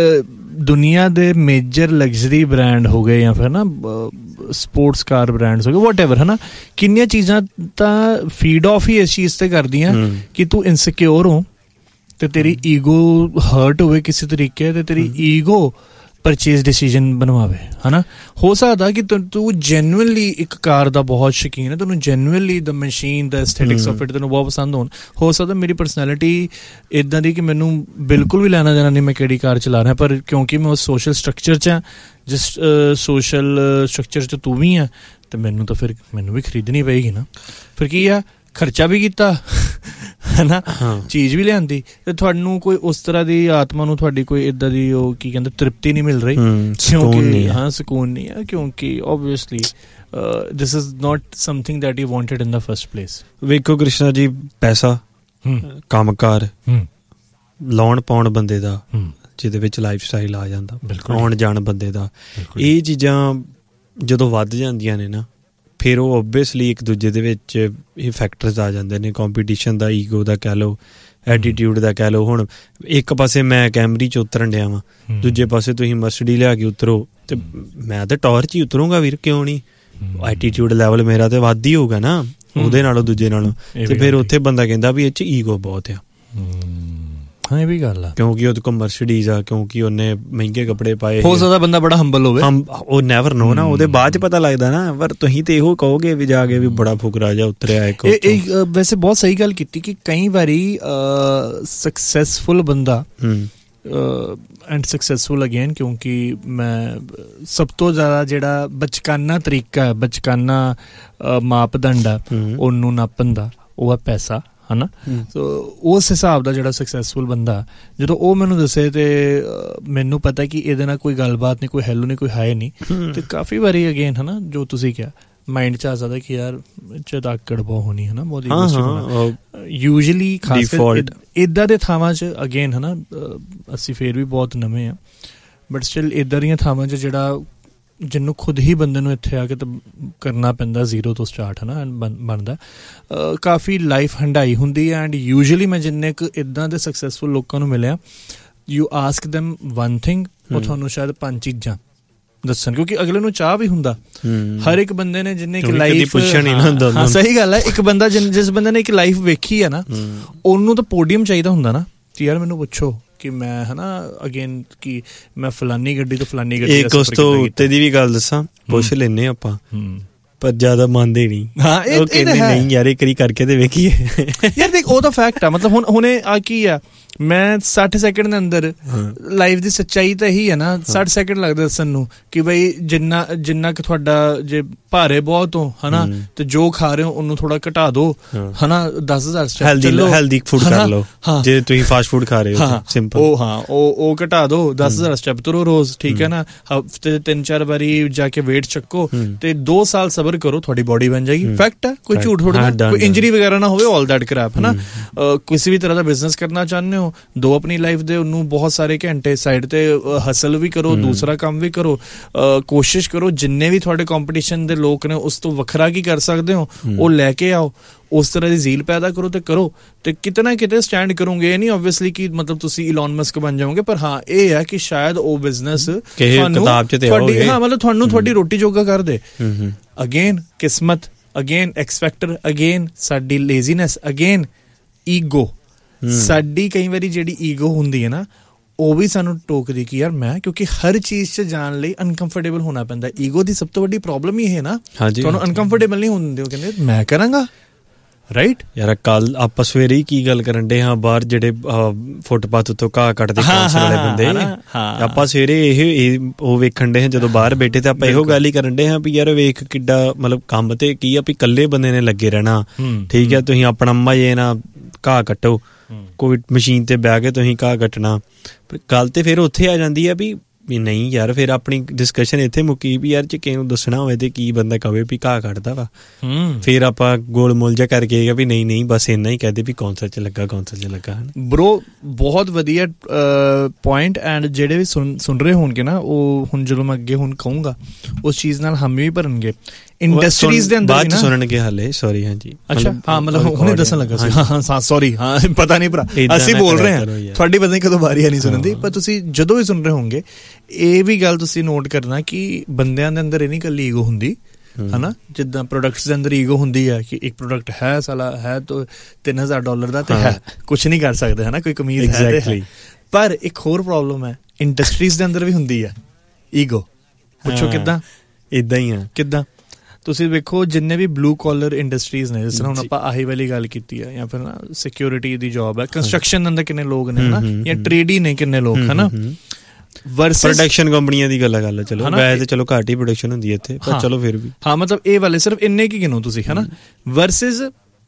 ਦੁਨੀਆ ਦੇ ਮੇਜਰ ਲਗਜ਼ਰੀ ਬ੍ਰਾਂਡ ਹੋ ਗਏ ਜਾਂ ਫਿਰ ਨਾ ਸਪੋਰਟਸ ਕਾਰ ਬ੍ਰਾਂਡਸ ਹੋ ਗਏ, ਵਾਟ ਐਵਰ ਹਨਾ, ਕਿੰਨੀਆਂ ਚੀਜ਼ਾਂ ਤਾਂ ਫੀਡ ਆਫ ਹੀ ਇਸ ਚੀਜ਼ ਤੇ ਕਰਦੀਆਂ ਕਿ ਤੂੰ ਇਨਸਿਕਿਉਰ ਹੋ ਤੇ ਤੇਰੀ ਈਗੋ ਹਰਟ ਹੋਵੇ ਕਿਸੇ ਤਰੀਕੇ, ਤੇ ਤੇਰੀ ਈਗੋ ਪਰਚੇਜ਼ ਡਿਸੀਜਨ ਬਣਵਾਵੇ ਹਨਾ। ਹੋ ਸਕਦਾ ਕਿ ਤੂੰ ਜੈਨੂਅਨਲੀ ਇੱਕ ਕਾਰ ਦਾ ਬਹੁਤ ਸ਼ੌਕੀਨ ਹੈ, ਤੈਨੂੰ genuinely the machine the ਐਸਥੈਟਿਕਸ of it ਤੈਨੂੰ ਬਹੁਤ ਪਸੰਦ ਹੋਣ। ਹੋ ਸਕਦਾ ਮੇਰੀ ਪਰਸਨੈਲਿਟੀ ਇੱਦਾਂ ਦੀ ਕਿ ਮੈਨੂੰ ਬਿਲਕੁਲ ਵੀ ਲੈਣਾ ਦੇਣਾ ਨਹੀਂ ਮੈਂ ਕਿਹੜੀ ਕਾਰ ਚਲਾ ਰਿਹਾ, ਪਰ ਕਿਉਂਕਿ ਮੈਂ ਉਸ ਸੋਸ਼ਲ ਸਟਰਕਚਰ 'ਚ ਹਾਂ ਜਿਸ ਸੋਸ਼ਲ ਸਟਰਕਚਰ 'ਚ ਤੂੰ ਵੀ ਆ, ਤੇ ਮੈਨੂੰ ਤਾਂ ਫਿਰ ਮੈਨੂੰ ਵੀ ਖਰੀਦਣੀ ਪਏਗੀ ਨਾ। ਫਿਰ ਕੀ ਆ, ਖਰਚਾ ਵੀ ਕੀਤਾ ਹਨਾ, ਚੀਜ਼ ਵੀ ਲਿਆਂਦੀ, ਤੇ ਤੁਹਾਨੂੰ ਕੋਈ ਉਸ ਤਰ੍ਹਾਂ ਦੀ ਆਤਮਾ ਨੂੰ ਤੁਹਾਡੀ ਕੋਈ ਏਦਾਂ ਦੀ ਉਹ ਕੀ ਕਹਿੰਦੇ ਤ੍ਰਿਪਤੀ ਨਹੀਂ ਮਿਲ ਰਹੀ, ਕਿਉਂਕਿ ਹਾਂ ਸਕੂਨ ਨਹੀਂ ਆ, ਕਿਉਂਕਿ obviously this is not something that you wanted in the first place. ਵੇਖੋ ਕ੍ਰਿਸ਼ਨਾ ਜੀ, ਪੈਸਾ, ਕੰਮਕਾਰ, ਲਾਉਣ ਪਾਉਣ ਬੰਦੇ ਦਾ, ਜਿਹਦੇ ਵਿੱਚ ਲਾਈਫ ਸਟਾਈਲ ਆ ਜਾਂਦਾ, ਆਉਣ ਜਾਣ ਬੰਦੇ ਦਾ, ਇਹ ਚੀਜ਼ਾਂ ਜਦੋਂ ਵੱਧ ਜਾਂਦੀਆਂ ਨੇ ਨਾ, ਫਿਰ ਉਹ ਓਬਵੀਅਸਲੀ ਇੱਕ ਦੂਜੇ ਦੇ ਵਿੱਚ ਇਹ ਫੈਕਟਰਸ ਆ ਜਾਂਦੇ ਨੇ। ਕੰਪੀਟੀਸ਼ਨ ਦਾ, ਈਗੋ ਦਾ ਕਹਿ ਲਓ, ਐਟੀਟਿਊਡ ਦਾ ਕਹਿ ਲਓ। ਹੁਣ ਇੱਕ ਪਾਸੇ ਮੈਂ ਕੈਮਰੀ 'ਚ ਉਤਰਨ ਡਿਆ ਵਾਂ, ਦੂਜੇ ਪਾਸੇ ਤੁਸੀਂ ਮਰਸਡੀ ਲਿਆ ਕੇ ਉਤਰੋ, ਤੇ ਮੈਂ ਤਾਂ ਟੌਰ 'ਚ ਹੀ ਉਤਰੂੰਗਾ ਵੀਰ, ਕਿਉਂ ਨਹੀਂ? ਐਟੀਟਿਊਡ ਲੈਵਲ ਮੇਰਾ ਤੇ ਵੱਧ ਹੀ ਹੋਊਗਾ ਨਾ ਉਹਦੇ ਨਾਲੋਂ, ਦੂਜੇ ਨਾਲੋਂ। ਤੇ ਫਿਰ ਉੱਥੇ ਬੰਦਾ ਕਹਿੰਦਾ ਵੀ ਇਹ 'ਚ ਈਗੋ ਬਹੁਤ ਆ। ਹਾਂ ਇਹ ਵੀ ਗੱਲ ਆ, ਕਿਉਂਕਿ ਉਹਦੇ ਕੋਲ ਮਰਸੀਡੀਜ਼ ਆ, ਕਿਉਂਕਿ ਉਹਨੇ ਮਹਿੰਗੇ ਕੱਪੜੇ ਪਾਏ। ਹੋ ਸਕਦਾ ਬੰਦਾ ਬੜਾ ਹੰਬਲ ਹੋਵੇ, ਉਹ ਨੈਵਰ ਨੋ ਨਾ, ਉਹਦੇ ਬਾਅਦ ਚ ਪਤਾ ਲੱਗਦਾ ਨਾ। ਪਰ ਤੁਸੀਂ ਤੇ ਇਹੋ ਕਹੋਗੇ ਵੀ ਜਾ ਕੇ ਵੀ ਬੜਾ ਫੁਕਰਾ ਜਿਹਾ ਉਤਰਿਆ ਇੱਕ। ਵੈਸੇ ਬਹੁਤ ਸਹੀ ਗੱਲ ਕੀਤੀ ਕਿ ਕਈ ਵਾਰੀ ਸਕਸੈਸਫੁਲ ਬੰਦਾ ਐਂਡ ਸਕਸੈਸਫੁਲ ਅਗੇਨ, ਕਿਉਂਕਿ ਮੈਂ ਸਭ ਤੋਂ ਜ਼ਿਆਦਾ ਜਿਹੜਾ ਬਚਕਾਨਾ ਤਰੀਕਾ, ਬਚਕਾਨਾ ਮਾਪਦੰਡ ਆ ਉਹਨੂੰ ਨਾਪਣ ਦਾ, ਉਹ ਆ ਪੈਸਾ ਹਨਾ। ਸੋ ਉਸ ਹਿਸਾਬ ਦਾ ਜਿਹੜਾ ਸਕਸੈਸਫੁਲ ਬੰਦਾ, ਜਦੋਂ ਉਹ ਮੈਨੂੰ ਦੱਸੇ ਤੇ ਮੈਨੂੰ ਪਤਾ ਕਿ ਇਹਦੇ ਨਾਲ ਕੋਈ ਗੱਲਬਾਤ ਨਹੀਂ, ਕੋਈ ਹੈਲੋ ਨਹੀਂ, ਕੋਈ ਹਾਏ ਨਹੀਂ, ਤੇ ਕਾਫੀ ਵਾਰੀ ਅਗੇਨ ਹਨਾ ਜੋ ਤੁਸੀਂ ਕਿਹਾ ਮਾਈਂਡ 'ਚ ਆ ਸਕਦਾ ਕਿ ਯਾਰ ਚਦਾਕੜ ਬਹੁਤ ਹੋਣੀ ਹਨਾ, ਬਹੁਤ ਯੂਜਲੀ ਖਾਸ ਇੱਦਾਂ ਦੇ ਥਾਵਾਂ 'ਚ ਅਗੇਨ ਹਨਾ। ਅਸੀਂ ਫੇਰ ਵੀ ਬਹੁਤ ਨਵੇਂ ਹਾਂ, ਬਟ ਸਟਿਲ ਇੱਦਾਂ ਦੀਆਂ ਥਾਵਾਂ 'ਚ ਜਿਹੜਾ ਜਿਹਨੂੰ ਖੁਦ ਹੀ ਬੰਦੇ ਨੂੰ ਇੱਥੇ ਆ ਕੇ ਤਾਂ ਕਰਨਾ ਪੈਂਦਾ ਜ਼ੀਰੋ ਤੋਂ ਸਟਾਰਟ ਹੈ ਨਾ, ਬਣਦਾ ਕਾਫੀ ਲਾਈਫ ਹੰਡਾਈ ਹੁੰਦੀ ਹੈ। ਐਂਡ ਯੂਜਲੀ ਮੈਂ ਜਿੰਨੇ ਕੁ ਇੱਦਾਂ ਦੇ ਸਕਸੈਸਫੁਲ ਲੋਕਾਂ ਨੂੰ ਮਿਲਿਆ, you ask them one thing, ਉਹ ਤੁਹਾਨੂੰ ਸ਼ਾਇਦ ਪੰਜ ਚੀਜ਼ਾਂ ਦੱਸਣ, ਕਿਉਂਕਿ ਅਗਲੇ ਨੂੰ ਚਾਹ ਵੀ ਹੁੰਦਾ। ਹਰ ਇੱਕ ਬੰਦੇ ਨੇ ਜਿੰਨੇ ਇੱਕ ਲਾਈਫ, ਹਾਂ ਸਹੀ ਗੱਲ ਹੈ, ਇੱਕ ਬੰਦਾ ਜਿਸ ਬੰਦੇ ਨੇ ਇੱਕ ਲਾਈਫ ਵੇਖੀ ਹੈ ਨਾ, ਉਹਨੂੰ ਤਾਂ ਪੋਡੀਅਮ ਚਾਹੀਦਾ ਹੁੰਦਾ ਨਾ ਕਿ ਯਾਰ ਮੈਨੂੰ ਪੁੱਛੋ ਕਿ ਮੈਂ ਹਨਾ ਅਗੇਨ ਕਿ ਮੈਂ ਫਲਾਨੀ ਗੱਡੀ ਤੋਂ ਫਲਾਨੀ ਗੱਡੀ। ਇੱਕ ਉਸ ਤੋਂ ਉੱਤੇ ਦੀ ਵੀ ਗੱਲ ਦੱਸਾਂ, ਪੁੱਛ ਲੈਂਦੇ ਆਪਾਂ ਪਰ ਜ਼ਿਆਦਾ ਮੰਨਦੇ ਨਹੀਂ। ਹਾਂ ਇਹ ਕਹਿੰਦੇ ਨਹੀਂ ਯਾਰ ਇੱਕ ਵਾਰੀ ਕਰਕੇ ਤੇ ਵੇਖੀਏ ਯਾਰ। ਦੇਖ ਉਹ ਤਾਂ ਫੈਕਟ ਆ, ਮਤਲਬ ਹੁਣ ਹੁਣੇ ਆ ਕੀ ਆ ਮੈਂ ਸੱਠ ਸੈਕਿੰਡ ਦੇ ਅੰਦਰ ਲਾਈਫ ਦੀ ਸੱਚਾਈ ਤਾਂ ਇਹੀ ਹੈ ਨਾ, ਸੱਠ ਸੈਕਿੰਡ ਲੱਗਦੇ ਦੱਸਣ ਨੂੰ ਕਿ ਬਈ ਜਿੰਨਾ ਜਿੰਨਾ ਕਿ ਤੁਹਾਡਾ ਜੇ ਭਾਰੇ ਬਹੁਤ ਹੋ ਹਨਾ ਤੇ ਜੋ ਖਾ ਰਹੇ ਹੋ ਉਹਨੂੰ ਥੋੜਾ ਘਟਾ ਦੋ ਹਨਾ, ਦਸ ਹਜ਼ਾਰ ਸਟੈਪ ਚੱਲੋ, ਹੈਲਦੀ ਫੂਡ ਕਰ ਲਓ, ਜੇ ਤੁਸੀਂ ਫਾਸਟ ਫੂਡ ਖਾ ਰਹੇ ਹੋ ਸਿੰਪਲ ਉਹ ਹਾਂ ਉਹ ਉਹ ਘਟਾ ਦੋ, ਦਸ ਹਜ਼ਾਰ ਸਟੈਪ ਤੁਰੋ ਰੋਜ਼, ਠੀਕ ਹੈ ਨਾ, ਹਫ਼ਤੇ ਤਿੰਨ ਚਾਰ ਵਾਰੀ ਜਾ ਕੇ ਵੇਟ ਚੱਕੋ ਤੇ ਦੋ ਸਾਲ ਸਬਰ ਕਰੋ, ਤੁਹਾਡੀ ਬੋਡੀ ਬਣ ਜਾਏਗੀ। ਫੈਕਟ ਹੈ, ਕੋਈ ਝੂਠ ਥੋੜ੍ਹਾ, ਕੋਈ ਇੰਜਰੀ ਵਗੈਰਾ ਨਾ ਹੋਵੇ, ਆਲ ਦੈਟ ਕ੍ਰੈਪ ਹਨਾ। ਕਿਸੇ ਵੀ ਤਰ੍ਹਾਂ ਦਾ ਬਿਜ਼ਨਸ ਕਰਨਾ ਚਾਹੁੰਦੇ ਹੋ, ਦੋ ਆਪਣੀ ਲਾਈਫ ਦੇ ਉਹਨੂੰ ਬਹੁਤ ਸਾਰੇ ਘੰਟੇ ਸਾਈਡ ਤੇ ਹਸਲ ਵੀ ਕਰੋ, ਦੂਸਰਾ ਕੰਮ ਵੀ ਕਰੋ, ਕੋਸ਼ਿਸ਼ ਕਰੋ ਜਿੰਨੇ ਵੀ ਤੁਹਾਡੇ ਕੰਪੀਟੀਸ਼ਨ ਦੇ ਲੋਕ ਨੇ ਉਸ ਤੋਂ ਵੱਖਰਾ ਕੀ ਕਰ ਸਕਦੇ ਹੋ ਉਹ ਲੈ ਕੇ ਆਓ, ਉਸ ਤਰ੍ਹਾਂ ਦੀ ਜ਼ੀਲ ਪੈਦਾ ਕਰੋ ਤੇ ਕਰੋ ਤੇ ਕਿਤੇ ਨਾ ਕਿਤੇ ਸਟੈਂਡ ਕਰੋਗੇ। ਇਹ ਨਹੀਂ ਓਬਵੀਅਸਲੀ ਕਿ ਮਤਲਬ ਤੁਸੀਂ ਇਲਨ ਮਸਕ ਬਣ ਜਾਓਗੇ, ਪਰ ਹਾਂ ਇਹ ਹੈ ਕਿ ਸ਼ਾਇਦ ਉਹ ਬਿਜ਼ਨਸ ਤੁਹਾਨੂੰ ਤੁਹਾਡੀ ਹਾਂ ਮਤਲਬ ਤੁਹਾਨੂੰ ਤੁਹਾਡੀ ਰੋਟੀ ਜੋਗਾ ਕਰ ਦੇ। ਅਗੇਨ ਕਿਸਮਤ, ਅਗੇਨ ਐਕਸ ਫੈਕਟਰ, ਅਗੇਨ ਸਾਡੀ ਲੇਜ਼ੀਨੈਸ, ਅਗੇਨ ਈਗੋ। ਸਾਡੀ ਕਈ ਵਾਰੀ ਜਿਹੜੀ ਈਗੋ ਹੁੰਦੀ ਹੈ ਨਾ ਉਹ ਵੀ ਸਾਨੂੰ ਟੋਕਦੀ ਕਿ ਯਾਰ ਮੈਂ, ਕਿਉਂਕਿ ਹਰ ਚੀਜ਼ 'ਚ ਜਾਣ ਲਈ ਅਨਕੰਫਰਟੇਬਲ ਹੋਣਾ ਪੈਂਦਾ। ਈਗੋ ਦੀ ਸਭ ਤੋਂ ਵੱਡੀ ਪ੍ਰੋਬਲਮ ਇਹ ਹੈ ਨਾ, ਤੁਹਾਨੂੰ ਅਨਕੰਫਰਟੇਬਲ ਨਹੀਂ ਹੋਣ ਦਿੰਦੇ, ਉਹ ਕਹਿੰਦੇ ਮੈਂ ਕਰਾਂਗਾ ਰਾਈਟ। ਯਾਰ ਕੱਲ ਆਪਾਂ ਸਵੇਰੇ ਹੀ ਕੀ ਗੱਲ ਕਰਨ ਡੇ ਹਾਂ, ਬਾਹਰ ਜਿਹੜੇ ਫੁੱਟਪਾਥ ਉੱਤੋਂ ਘਾਹ ਕੱਟਦੇ ਕੌਂਸਲ ਵਾਲੇ ਬੰਦੇ, ਆਪਾਂ ਸਵੇਰੇ ਇਹ ਉਹ ਵੇਖਣ ਡੇ ਹਾਂ ਜਦੋਂ ਬਾਹਰ ਬੈਠੇ ਤੇ ਆਪਾਂ ਇਹੋ ਗੱਲ ਹੀ ਕਰਨ ਡੇ ਹਾਂ ਵੀ ਯਾਰ ਵੇਖ ਕਿੱਡਾ ਮਤਲਬ ਕੰਮ ਤੇ ਕੀ ਆ ਵੀ ਇਕੱਲੇ ਬੰਦੇ ਨੇ ਲੱਗੇ ਰਹਿਣਾ, ਠੀਕ ਹੈ, ਤੁਸੀਂ ਆਪਣਾ ਮਜ਼ੇ ਨਾਲ ਘਾਹ ਕੱਟੋ, ਕੋਈ ਮਸ਼ੀਨ ਤੇ ਬਹਿ ਕੇ ਤੁਸੀਂ ਘਾਹ ਕੱਟਣਾ। ਗੱਲ ਤੇ ਫਿਰ ਉੱਥੇ ਆ ਜਾਂਦੀ ਆ ਵੀ ਵੀ ਨਹੀਂ ਯਾਰ, ਫਿਰ ਆਪਣੀ ਡਿਸਕਸ਼ਨ ਇੱਥੇ ਮੁੱਕੀ ਵੀ ਯਾਰ ਜੇ ਕਿਸੇ ਨੂੰ ਦੱਸਣਾ ਹੋਵੇ ਤੇ ਕੀ ਬੰਦਾ ਕਵੇ ਵੀ ਘਾਹ ਕੱਢਦਾ ਵਾ, ਫਿਰ ਆਪਾਂ ਗੋਲ ਮੋਲ ਜਿਹਾ ਕਰਕੇ ਵੀ ਨਹੀਂ ਨਹੀਂ ਬਸ ਇੰਨਾ ਹੀ ਕਹਦੇ ਵੀ ਕੌਂਸਲ ਚ ਲੱਗਾ ਕੌਂਸਲ ਚ ਲੱਗਾ। ਬਰੋ ਬਹੁਤ ਵਧੀਆ ਪੁਆਇੰਟ, ਐਂਡ ਜਿਹੜੇ ਵੀ ਸੁਣ ਸੁਣ ਰਹੇ ਹੋਣਗੇ ਨਾ ਉਹ ਹੁਣ ਜਦੋਂ ਮੈਂ ਅੱਗੇ ਹੁਣ ਕਹੂੰਗਾ ਉਸ ਚੀਜ਼ ਨਾਲ ਹਮ ਵੀ ਭਰਨਗੇ। ਇੰਡਸਟਰੀਜ਼ ਦੇ ਅੰਦਰ ਬਾਅਦ ਚ ਸੁਣਨਗੇ ਹਾਲੇ, ਸੌਰੀ ਹਾਂਜੀ ਅੱਛਾ ਹਾਂ ਮਤਲਬ ਹੁਣੇ ਦੱਸਣ ਲੱਗਾ ਸੀ, ਹਾਂ ਸੌਰੀ ਹਾਂ ਪਤਾ ਨਹੀਂ ਭਰਾ ਅਸੀਂ ਬੋਲ ਰਹੇ ਹਾਂ, ਤੁਹਾਡੀ ਪਤਾ ਨਹੀਂ ਕਦੋਂ ਵਾਰੀ ਆ ਨਹੀਂ ਸੁਣਨ ਦੀ, ਪਰ ਤੁਸੀਂ ਜਦੋਂ ਵੀ ਸੁਣ ਰਹੇ ਹੋਣਗੇ ਇਹ ਵੀ ਗੱਲ ਤੁਸੀਂ ਨੋਟ ਕਰਨਾ ਕਿ ਬੰਦਿਆਂ ਦੇ ਅੰਦਰ ਇਹ ਨਹੀਂ ਇਕੱਲੀ ਈਗੋ ਹੁੰਦੀ ਹਨਾ, ਜਿੱਦਾਂ ਪ੍ਰੋਡਕਟਸ ਦੇ ਅੰਦਰ ਈਗੋ ਹੁੰਦੀ ਹੈ ਕਿ ਇੱਕ ਪ੍ਰੋਡਕਟ ਹੈ ਸਾਲਾ ਹੈ ਤਾਂ ਤਿੰਨ ਹਜ਼ਾਰ ਡਾਲਰ ਦਾ ਤੇ ਹੈ, ਕੁਛ ਨਹੀਂ ਕਰ ਸਕਦੇ ਹਨਾ, ਕੋਈ ਕਮੀਜ਼ ਹੈ ਤੇ, ਪਰ ਇੱਕ ਹੋਰ ਪ੍ਰੋਬਲਮ ਹੈ ਇੰਡਸਟਰੀਜ਼ ਦੇ ਅੰਦਰ ਵੀ ਹੁੰਦੀ ਹੈ ਈਗੋ। ਪੁੱਛੋ ਕਿੱਦਾਂ? ਏਦਾਂ ਹੀ ਆ। ਕਿੱਦਾਂ? ਤੁਸੀਂ ਵੇਖੋ ਜਿੰਨੇ ਵੀ ਬਲੂ ਕਾਲਰ ਇੰਡਸਟਰੀਜ਼ ਨੇ, ਜਿਸ ਤਰ੍ਹਾਂ ਹੁਣ ਆਪਾਂ ਆਹੀ ਵਾਲੀ ਗੱਲ ਕੀਤੀ ਹੈ, ਜਾਂ ਫਿਰ ਨਾ ਸਿਕਿਉਰਿਟੀ ਦੀ ਜੋਬ ਹੈ, ਕੰਸਟਰਕਸ਼ਨ ਦੇ ਅੰਦਰ ਕਿੰਨੇ ਲੋਕ ਨੇ ਹਨਾ, ਜਾਂ ਟ੍ਰੇਡੀ ਨੇ ਕਿੰਨੇ ਲੋਕ ਹਨਾ, ਵਰਸਸ ਪ੍ਰੋਡਕਸ਼ਨ ਕੰਪਨੀਆਂ ਦੀ ਗੱਲ ਕਰ, ਚਲੋ ਵੈਸੇ ਚਲੋ ਘੱਟ ਹੀ ਪ੍ਰੋਡਕਸ਼ਨ ਹੁੰਦੀ ਹੈ ਇੱਥੇ, ਪਰ ਚਲੋ ਫਿਰ ਵੀ ਹਾਂ ਮਤਲਬ ਇਹ ਵਾਲੇ ਸਿਰਫ ਇੰਨੇ ਕੀ ਗਿਣੋ ਤੁਸੀਂ ਹਨਾ, ਵਰਸਸ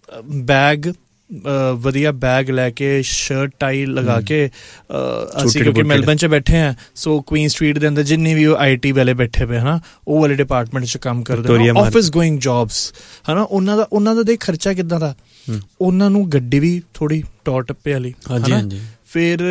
ਬੈਗ ਵਧੀਆ ਬੈਗ ਲੈ ਕੇ ਸ਼ਰਟ ਟਾਈ ਲਗਾ ਕੇ, ਅਸੀਂ ਕਿਉਂਕਿ ਮੈਲਬਨ 'ਚ ਬੈਠੇ ਹਾਂ ਸੋ ਕੁਈਨ ਸਟਰੀਟ ਦੇ ਅੰਦਰ ਜਿੰਨੇ ਵੀ ਉਹ ਆਈ ਟੀ ਵਾਲੇ ਬੈਠੇ ਪਏ ਹਨਾ, ਉਹ ਵਾਲੇ ਡਿਪਾਰਟਮੈਂਟ 'ਚ ਕੰਮ ਕਰਦੇ, ਆਫਿਸ ਗੋਇੰਗ ਜੋਬਸ ਹਨਾ, ਉਹਨਾਂ ਦਾ ਉਹਨਾਂ ਦਾ ਦੇਖ ਖਰਚਾ ਕਿੱਦਾਂ ਦਾ, ਉਹਨਾਂ ਨੂੰ ਗੱਡੀ ਵੀ ਥੋੜੀ ਟੌਰ ਟੱਪੇ ਵਾਲੀ, ਫਿਰ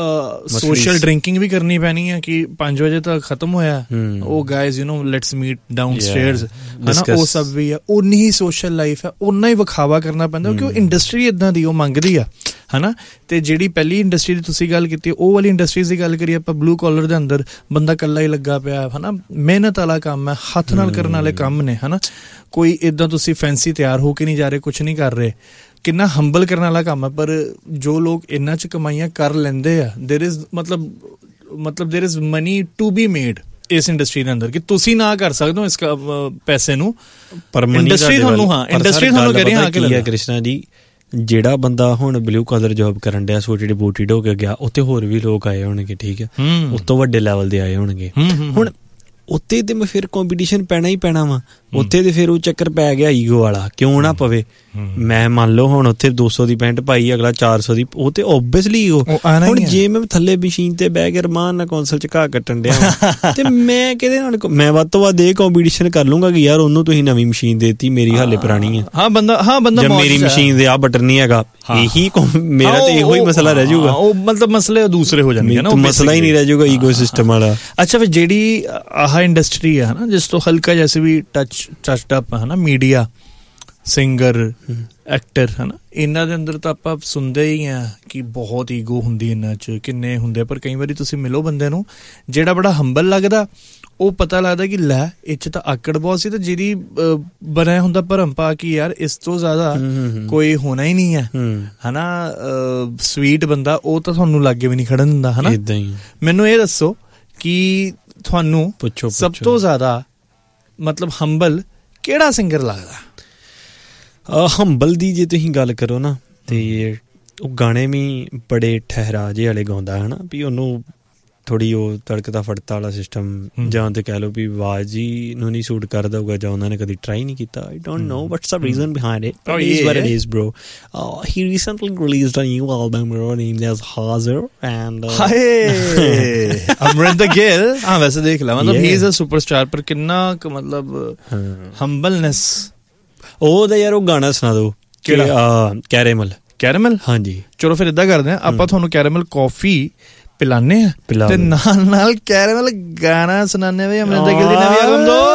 ਸੋਸ਼ਲ ਡਰਿੰਕਿੰਗ ਵੀ ਕਰਨੀ ਪੈਣੀ ਹੈ ਕਿ ਪੰਜ ਵਜੇ ਤੱਕ ਖਤਮ ਹੋਇਆ, ਉਹ guys you know let's meat down stairs ਹਨਾ, ਉਹ ਸਭ ਵੀ ਆ, ਉਨੀ ਹੀ ਸੋਸ਼ਲ ਲਾਈਫ ਹੈ, ਉਨਾ ਹੀ ਵਿਖਾਵਾ ਕਰਨਾ ਪੈਂਦਾ ਕਿਉਂਕਿ ਉਹ ਇੰਡਸਟਰੀ ਏਦਾਂ ਦੀ ਉਹ ਮੰਗਦੀ ਆ ਹਨਾ। ਤੇ ਜਿਹੜੀ ਪਹਿਲੀ ਇੰਡਸਟਰੀ ਦੀ ਤੁਸੀਂ ਗੱਲ ਕੀਤੀ ਉਹ ਵਾਲੀ ਇੰਡਸਟਰੀਜ਼ ਦੀ ਗੱਲ ਕਰੀਏ ਆਪਾਂ, ਬਲੂ ਕਾਲਰ ਦੇ ਅੰਦਰ ਬੰਦਾ ਇਕੱਲਾ ਹੀ ਲੱਗਾ ਪਿਆ ਹਨਾ, ਮਿਹਨਤ ਵਾਲਾ ਕੰਮ ਹੈ, ਹੱਥ ਨਾਲ ਕਰਨ ਵਾਲੇ ਕੰਮ ਨੇ ਹਨਾ, ਕੋਈ ਏਦਾਂ ਤੁਸੀਂ ਫੈਂਸੀ ਤਿਆਰ ਹੋ ਕੇ ਨਹੀਂ ਜਾ ਰਹੇ, ਕੁਛ ਨਹੀਂ ਕਰ ਰਹੇ, ਕਿੰਨਾ ਹੰਬਲ ਕਰਨ ਵਾਲਾ ਕੰਮ ਹੈ। ਪਰ ਜੋ ਲੋਕ ਇਹਨਾਂ 'ਚ ਕਮਾਈਆਂ ਕਰ ਲੈਂਦੇ ਆ, ਦੇਰ ਇਜ਼ ਮਤਲਬ ਮਤਲਬ there is money to be made ਇਸ ਇੰਡਸਟਰੀ ਦੇ ਅੰਦਰ, ਕਿ ਤੁਸੀਂ ਨਾ ਕਰ ਸਕਦੇ ਹੋ ਇਸ ਪੈਸੇ ਨੂੰ, ਪਰ ਇੰਡਸਟਰੀ ਤੁਹਾਨੂੰ ਹਾਂ ਇੰਡਸਟਰੀ ਤੁਹਾਨੂੰ ਕਹਿ ਰਹੀ ਹਾਂ ਕਿ ਹੈ ਕ੍ਰਿਸ਼ਨਾ ਜੀ, ਜਿਹੜਾ ਬੰਦਾ ਹੁਣ ਬਲੂ ਕਾਲਰ ਜੋਬ ਕਰਨ ਡਿਆ ਸੋਚੀ ਡਿਪੋਟਿਡ ਹੋ ਕੇ ਗਿਆ, ਉੱਥੇ ਹੋਰ ਵੀ ਲੋਕ ਆਏ ਹੋਣਗੇ, ਠੀਕ ਹੈ, ਉਸ ਤੋਂ ਵੱਡੇ ਲੈਵਲ ਦੇ ਆਏ ਹੋਣਗੇ, ਹੁਣ ਉੱਥੇ ਤੇ ਫਿਰ ਕੰਪੀਟੀਸ਼ਨ ਪੈਣਾ ਹੀ ਪੈਣਾ ਵਾ, ਉੱਥੇ ਤੇ ਫਿਰ ਉਹ ਚੱਕਰ ਪੈ ਗਿਆ ਈਗੋ ਵਾਲਾ, ਕਿਉਂ ਨਾ ਪਵੇ। ਮੈਂ ਮੰਨ ਲਓ ਹੁਣ ਉੱਥੇ ਦੋ ਸੌ ਦੀ ਪੈਂਟ ਪਾਈ, ਅਗਲਾ ਚਾਰ ਸੌ ਦੀ, ਉਹ ਤੇ ਓਬਵੀਅਸਲੀ ਈਗੋ। ਹੁਣ ਜੇ ਮੈਂ ਥੱਲੇ ਮਸ਼ੀਨ ਤੇ ਬਹਿ ਕੇ ਰਮਾਨ ਨਾਲ ਕੌਂਸਲ ਚ ਘਾਹ ਕੱਟਣ ਡਿਆ ਤੇ ਮੈਂ ਕਿਹਦੇ ਨਾਲ, ਮੈਂ ਵੱਧ ਤੋਂ ਵੱਧ ਇਹ ਕੰਪੀਟੀਸ਼ਨ ਕਰ ਲੂੰਗਾ ਕਿ ਯਾਰ ਉਹਨੂੰ ਤੁਸੀਂ ਨਵੀਂ ਮਸ਼ੀਨ ਦੇਤੀ, ਮੇਰੀ ਹਾਲੇ ਪੁਰਾਣੀ ਹੈ, ਹਾਂ ਬੰਦਾ ਹਾਂ ਬੰਦਾ ਮੇਰੀ ਮਸ਼ੀਨ ਦੇ ਆਹ ਬਟਨ ਨਹੀਂ ਹੈਗਾ, ਇਹੀ ਮੇਰਾ ਤੇ ਇਹੋ ਹੀ ਮਸਲਾ ਰਹਿ ਜਾਊਗਾ, ਉਹ ਮਤਲਬ ਮਸਲੇ ਦੂਸਰੇ ਹੋ ਜਾਣਗੇ ਨਾ, ਮਸਲਾ ਹੀ ਨਹੀਂ ਰਹਿ ਜਾਊਗਾ ਈਗੋ ਸਿਸਟਮ ਵਾਲਾ। ਅੱਛਾ ਫਿਰ ਜਿਹੜੀ ਆਹ ਇੰਡਸਟਰੀ ਹੈ ਨਾ ਜਿਸ ਤੋਂ ਹਲਕਾ ਜੈਸੇ ਵੀ ਟੱਚ ਟੱਚਡ ਅਪ ਹੈ ਨਾ, ਮੀਡੀਆ, ਸਿੰਗਰ, ਐਕਟਰ ਹੈ ਨਾ, ਇਹਨਾਂ ਦੇ ਅੰਦਰ ਤਾਂ ਆਪਾਂ ਸੁਣਦੇ ਹੀ ਹਾਂ ਕਿ ਬਹੁਤ ਈਗੋ ਹੁੰਦੀ ਇਹਨਾਂ 'ਚ, ਕਿੰਨੇ ਹੁੰਦੇ, ਪਰ ਕਈ ਵਾਰੀ ਤੁਸੀਂ ਮਿਲੋ ਬੰਦੇ ਨੂੰ ਜਿਹੜਾ ਬੜਾ ਹੰਬਲ ਲੱਗਦਾ, ਉਹ ਪਤਾ ਲੱਗਦਾ ਕਿ ਲੈ ਇਹ 'ਚ ਤਾਂ ਆਕੜ ਬਹੁਤ ਸੀ, ਤੇ ਜਿਹੜੀ ਬਣਿਆ ਹੁੰਦਾ ਭਰਮ ਪਾ ਕਿ ਯਾਰ ਇਸ ਤੋਂ ਜ਼ਿਆਦਾ ਕੋਈ ਹੋਣਾ ਹੀ ਨਹੀਂ ਹੈ ਹਨਾ, ਸਵੀਟ ਬੰਦਾ ਉਹ ਤਾਂ ਤੁਹਾਨੂੰ ਲਾਗੇ ਵੀ ਨਹੀਂ ਖੜਨ ਦਿੰਦਾ ਹਨਾ। ਮੈਨੂੰ ਇਹ ਦੱਸੋ ਕਿ ਤੁਹਾਨੂੰ ਸਭ ਤੋਂ ਜ਼ਿਆਦਾ ਮਤਲਬ ਹੰਬਲ ਕਿਹੜਾ ਸਿੰਗਰ ਲੱਗਦਾ? ਹੰਬਲ ਦੀ ਜੇ ਤੁਸੀਂ ਗੱਲ ਕਰੋ ਨਾ ਤੇ ਉਹ ਗਾਣੇ ਵੀ ਬੜੇ ਠਹਿਰਾ ਜਿਹੇ ਵਾਲੇ ਗਾਉਂਦਾ ਹੈ ਨਾ, ਵੀ ਉਹਨੂੰ ਥੋੜ੍ਹੀ ਉਹ ਤੜਕਦਾ ਫੜਤਾ ਵਾਲਾ ਸਿਸਟਮ, ਜਾਂ ਤੇ ਕਹਿ ਲਓ ਵੀ ਆਵਾਜ਼ ਹੀ ਨੂੰ ਨਹੀਂ ਸੂਟ ਕਰਦਾ ਹੋਊਗਾ, ਜਾਂ ਉਹਨਾਂ ਨੇ ਕਦੀ ਟਰਾਈ ਨਹੀਂ ਕੀਤਾ। I don't know what's the reason behind it, but it is what it is bro. He recently released a new album named as ਹਾਜ਼ਰ ਐਂਡ ਹਾਏ ਅਮਰਿੰਦਰ ਗਿੱਲ। ਹਾਂ ਵੈਸੇ ਦੇਖ ਲਾ, ਮਤਲਬ ਹੀ ਇਜ਼ ਅ ਸੁਪਰਸਟਾਰ, ਪਰ ਕਿੰਨਾ ਕੁ ਮਤਲਬ ਹੰਬਲਨੈਸ। ਉਹਦਾ ਯਾਰ ਉਹ ਗਾਣਾ ਸੁਣਾ ਦਿਓ, ਕਿਹੜਾ? ਕੈਰੇਮਲ। ਕੈਰੇਮਲ, ਹਾਂਜੀ। ਚਲੋ ਫਿਰ ਏਦਾਂ ਕਰਦੇ ਹਾਂ, ਆਪਾਂ ਤੁਹਾਨੂੰ ਕੈਰੇਮਲ ਕੌਫੀ ਪਿਲਾਨੇ ਆ ਤੇ ਨਾਲ ਨਾਲ ਕੈਰੇਮਲ ਗਾਣਾ ਸੁਣਾਨੇ ਵੀ ਅਮਰਿੰਦਰ ਗਿੱਲ ਦੀ ਨਵੀਂ ਐਲਬਮ ਦੋ।